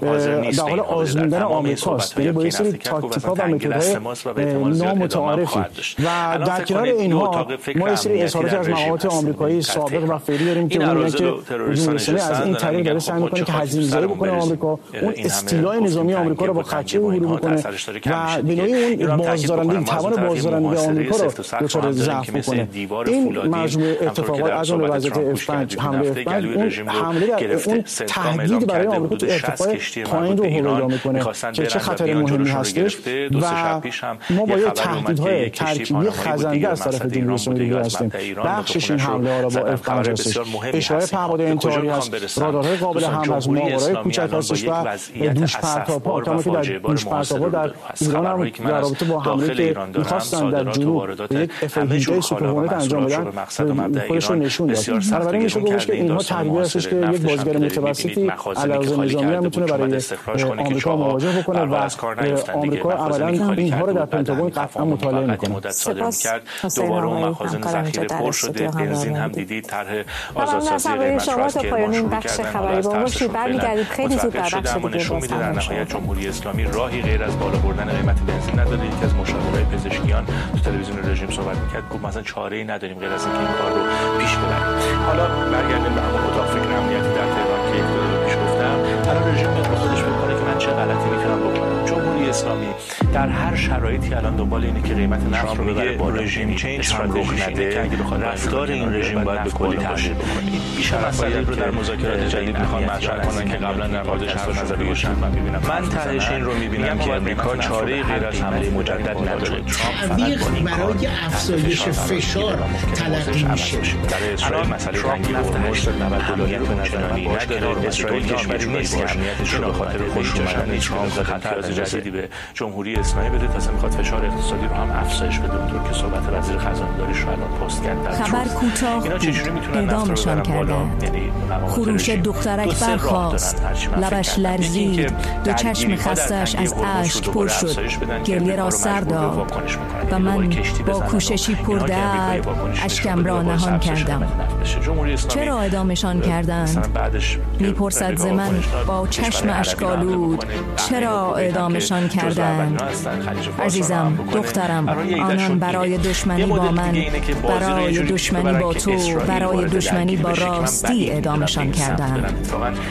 در حال آزمودن آمریکاست، یعنی با یه سری تاکتیک‌ها و متدهای نامتعارفی. و در کنار اینها ما یه سری اظهارات از مقامات آمریکایی سابق و فعلی داریم که میگن که جمهوری اسلامی از این طریق داره سعی می‌کنه که هزینه‌زایی بکنه آمریکا، اون استیلای نظامی آمریکا رو با خدشه عبور بکنه و به نوعی اون بازدارندگی توان بازدارندگی آمریکا رو دچار ضعف بکنه. این مجموعه اتفاقات از اون وضعیت اف پنج، حمله اف پنج، اون حمله در اون تهدید برای آمریکا تو ارتفاع پایین رو هویدا می‌کنه که چه خطر مهمی هستش. و ما با یه تهدیدهای ترکیبی خزنده از طرف جمهوری اسلامی دیگه هستیم. بخشش این حمله ها رو با اف پنج هستش، اشاره پهپاد انتحاری هست، رادارهای قابل حمل هست، ماورای کوچک هستش و دوش پرتاب‌ها که در دوش پرتاب‌ها در ایران هم در رابطه با حمله که می‌خواستن در جنوب یک اف هجده سوپرهورنت انجام بدن خودش رو نشون داد. بنابراین میشه گفتش که اینها تحلیلی هستش که یک بازیگر متوسطی علاوه نظامی هم میتونه برای آمریکا مواجه بکنه و آمریکا اولا اینها رو در پنتاگون قطعا مطالعه میکنه. سپاس دوباره اون مخازن ذخیره پر شده، بنزین هم دیدید طرح آزادسازی قیمت تا پایان این بخش خبری با باشید. برمیگردیم خیلی زود در بخش دیگه. نشون میده در نهایت جمهوری اسلامی راهی غیر از بالا بردن قیمت بنزین نداره. یکی از مشاورای پزشکیان تو تلویزیون رژیم صحبت میکرد، گفت مثلا چاره‌ای نداریم غیر از اینکه این کار رو پیش ببریم. حالا برگردیم به همون اتاق فکر امنیتی در تهران که یک دو پیش گفتم. کنم، الان رژیم میاد به خودش فکر کنه که من چه غلطی میتونم بکنم. جمهوری اسلامی در هر شرایطی الان دنبال اینه که قیمت نفت رو ببره بالا. رژیم چینج هم گفته که اگه بخواد رفتار این رژیم باید به کلی تغییر بکنه. بیشتر مسئله رو در مذاکرات جدید میخوان مطرح کنن که قبلا در موردش حرف نزده باشن. من میبینم من تهش این رو میبینم که امریکا چاره‌ای غیر از حمله مجدد نداره. تعویق برای افزایش فشار تلقی میشه. در اسرائیل مسئله تنگی هرمز نود دلاری رو به نظر نداره. اسرائیل کشوری نیست که امنیتش رو به خاطر خوش اومدن ترامپ خطر جدیدی به جمهوری اسلامی بده، تا میخواد فشار اقتصادی رو هم افزایش بده، اونطور که صحبت وزیر خزانه‌داریش رو الان پست کرد. در خبر کوتاه اعدامشان کردن. خروش دخترک برخاست، لبش لرزید، دو چشم خستش از اشک پر شد، گریه را سر داد و من با کوششی پردرد اشکم را نهان کردم. چرا اعدامشان کردند؟ میپرسد ز من با چشم اشک‌آلود، چرا اعدامشان کردند؟ عزیزم، دخترم، آنان برای دشمنی با من، برای دشمنی با تو، برای دشمنی با راستی اعدامشان کردند.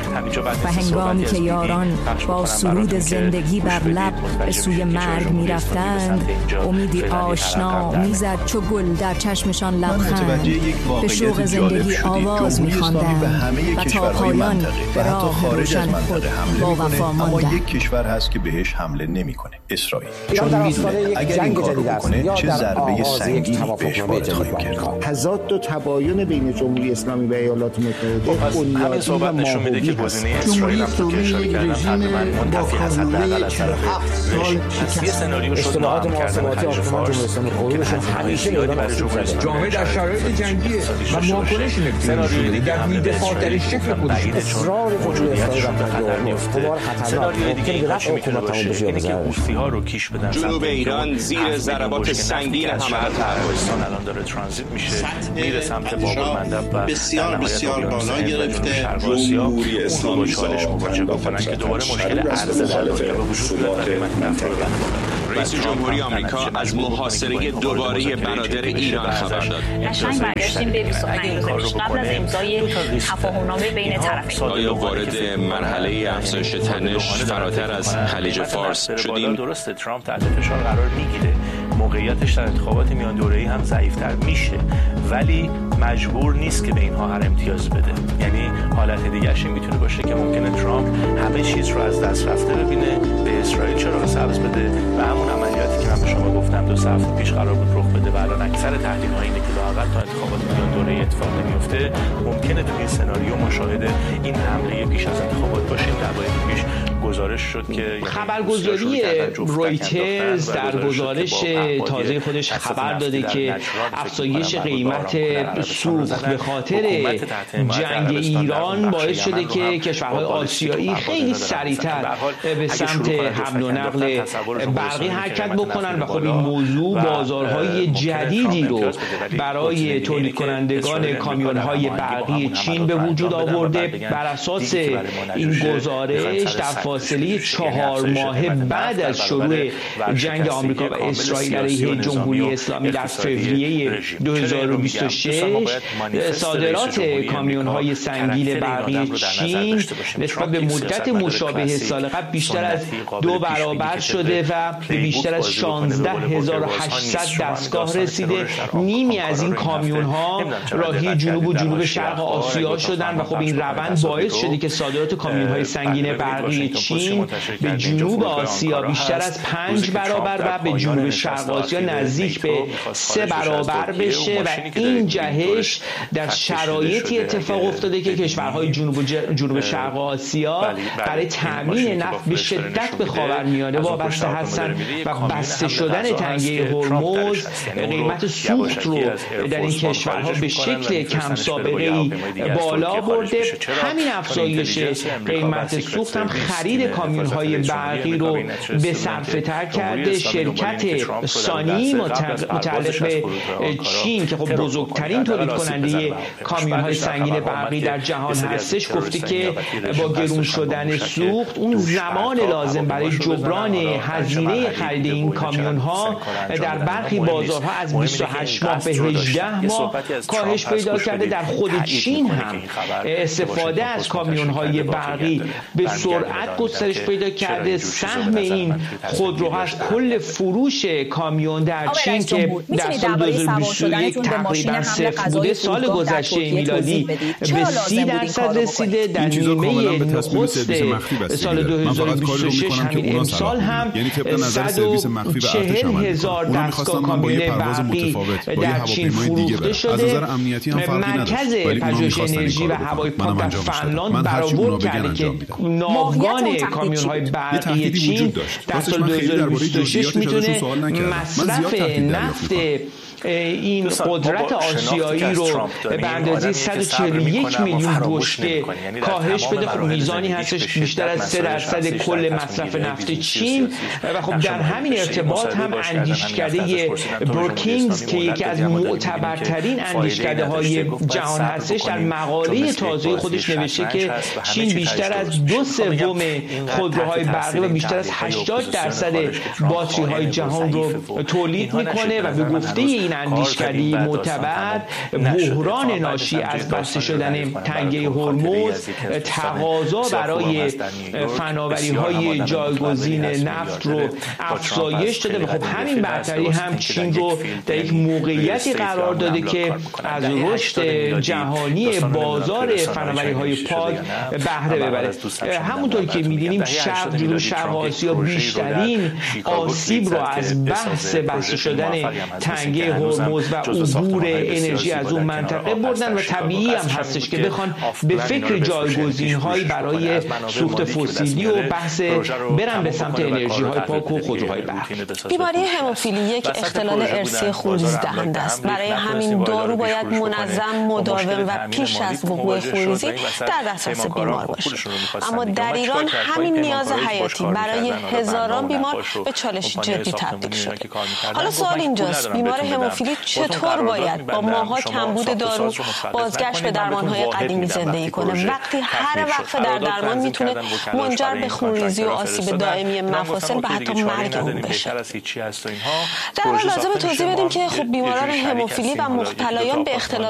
و هنگامی که یاران با سرود زندگی بر لب به سوی مرگ می رفتند، امیدی آشنا میزد چو گل در چشمشان لبخند، به شوق زندگی آواز می خواندند و تا پایان به راه روشن خود با وفا ماندند. اما یک کشور هست که بهش حمله نمیکنه، اسرائیل. چون میدونه اگر این کار رو بکنه چه ضربه سنگینی بهش وارد خواهیم کرد. تضاد و تباین بین جمهوری اسلامی و ایالات متحده همین صحبت نشون میده که گزینه اسرائیل هم که اشاره کردم تقریبا منتفی از حداقل از طرف رژیم. یه سناریو شد نام کردن خلیج فارس همیشه برای جمهوری اسلامی جامعه در شرایط جنگیه و واکنش نمی‌کنه. در دفاع‌ترین شکل خودش اصرار موجودیتشون به خطر میفته. سناریوی دیگه این کارش میتونه باشه اینه که حوثی‌ها رو کیش بدن. جنوب ایران زیر ضربات سنگین حملات افغانستان الان داره ترانزیت میشه، میره سمت باب‌المندب و بسیار بسیار بالا گرفته. جمهوری اسلامی چالش مواجه بکنن که دوباره مشکل عرضه در دنیا به وجود بیاد. رئیس جمهوری آمریکا از محاصره دوباره برادر ایران خبر داد. قشنگ برگشتیم به بیست و پنج گزارش قبل از امضای تفاهم‌نامه بین طرفین. آیا وارد مرحله افزایش تنش فراتر از خلیج فارس شدیم؟ درسته ترامپ تحت فشار قرار میگیره، موقعیتش در انتخابات میان دوره‌ای هم ضعیف‌تر میشه، ولی مجبور نیست که به اینها هر امتیازی بده. یعنی حالت دیگه‌اش میتونه باشه که ممکنه ترامپ همه چیز رو از دست رفته ببینه، به اسرائیل چراغ سبز بده و همون عملیاتی که من به شما گفتم دو سه هفته پیش قرار بود رخ بده و الان اکثر تحلیل‌ها اینه که لااقل تا انتخابات میان دوره‌ای اتفاق نمیفته، ممکنه تو این سناریو مشاهده این حمله پیش از انتخابات باشه. دقایق پیش گزارش شد که خبرگزاری رویترز در گزارش تازه خودش خبر داده که افزایش قیمت سوخت به خاطر جنگ ایران باعث شده که کشورهای آسیایی خیلی سریعتر به سمت حمل و نقل برقی حرکت بکنن و خب این موضوع بازارهای جدیدی رو برای تولید کنندگان کامیون‌های برقی چین به وجود آورده. بر اساس این گزارش در فاصله چهار ماه بعد از شروع جنگ آمریکا و اسرائیل علیه جمهوری اسلامی در فوریه دو هزار و بیست و شش صادرات کامیون‌های سنگین برقی چین نسبت به مدت مشابه سال قبل بیشتر از دو برابر شده و به بیشتر از شانزده هزار و هشتصد دستگاه رسیده. نیمی از این کامیون‌ها راهی جنوب و جنوب شرق آسیا شدن و خب این روند باعث شده که صادرات کامیون‌های سنگین برقی چین به جنوب آسیا بیشتر از پنج برابر و به جنوب شرق آسیا نزدیک به سه برابر بشه و این جهش در شرایطی اتفاق افتاده که کشورهای جنوب جنوب شرق آسیا برای تامین نفت به شدت به خاورمیانه وابسته هستند و بسته شدن تنگه هرمز قیمت سوخت رو در این کشورها به شکل کم سابقه‌ای بالا برده. همین افزایش قیمت سوخت هم خرید کامیون‌های برقی رو به صرفه‌تر کرده. شرکت سانی متعلق به چین که خب بزرگترین تولید کننده کامیون‌های سنگین برقی در جهان هستش گفته که با گرون شدن سوخت اون زمان لازم برای جبران هزینه خرید این کامیون‌ها در برخی بازارها از بیست و هشت ماه به هجده ماه کاهش پیدا کرده. در خود چین هم استفاده از کامیون‌های برقی به سرعت گسترش پیدا کرده. سهم این خودروها از کل فروش کامیون در چین که در سال دو هزار و بیست و یک تقریبا صفر بوده، سال گذشته میلادی به سی درصد رسیده. در نیمه نخست سال دو هزار و بیست و شش همین امسال هم صد و چهل هزار دستگاه کامیون برقی در چین فروخته شده. مرکز پژوهش انرژی و هوای پاک در فنلاند برآورد کرده که ناوگان کامیون‌های برقی چین در سال دو هزار و بیست و شش میتونه مصرف نفت این قدرت آسیایی رو به اندازه صد و چهل و یک میلیون بشکه کاهش بده. خب میزانی هستش بیشتر از سه درصد کل مصرف نفت چین. و خب در همین ارتباط هم اندیشکده بروکینگز که یکی از معتبرترین اندیشکده های جهان هستش در مقاله تازه خودش نوشته که چین بیشتر از دو سوم خودروهای برقی و بیشتر از هشتاد درصد باتری های جهان رو تولید میکنه و به گفته این اندیشکده معتبر بحران ناشی از بسته شدن تنگه هرمز تقاضا برای فناوری های جایگزین نفت رو افزایش داده و خب همین برتری هم چین رو در یک موقعیتی قرار داده که از رشد جهانی بازار فناوری های پاک بهره ببره. همونطور که می‌بینیم شرق جنوب شرق آسیا بیشترین آسیب رو از بحث بسته شدن تنگه هرمز و عبور انرژی از اون منطقه بردن و طبیعی هم هستش که بخوان به فکر جایگزین‌هایی برای سوخت فسیلی و بحث برن به سمت انرژی‌های پاک و خودروهای برقی. بیماری هموفیلی یک اختلال ارثی خونریزی دهنده است. برای همین دارو باید منظم، مداوم و پیش از وقوع خونریزی در دسترس بیمار باشه. اما در ایران همین نیاز حیاتی برای هزاران بیمار به چالش جدی تبدیل شده. حالا سوال اینجاست، بیمار هموفیلی چطور باید با ماها کمبود دارو بازگشت به درمان‌های قدیمی زندگی کنه وقتی هر وقفه در درمان میتونه منجر به خونریزی و آسیب دائمی مفاصل و حتی مرگ اون بشه؟ در حال لازم توضیح بدیم که خب بیماران هموفیلی و مبتلایان به اختلال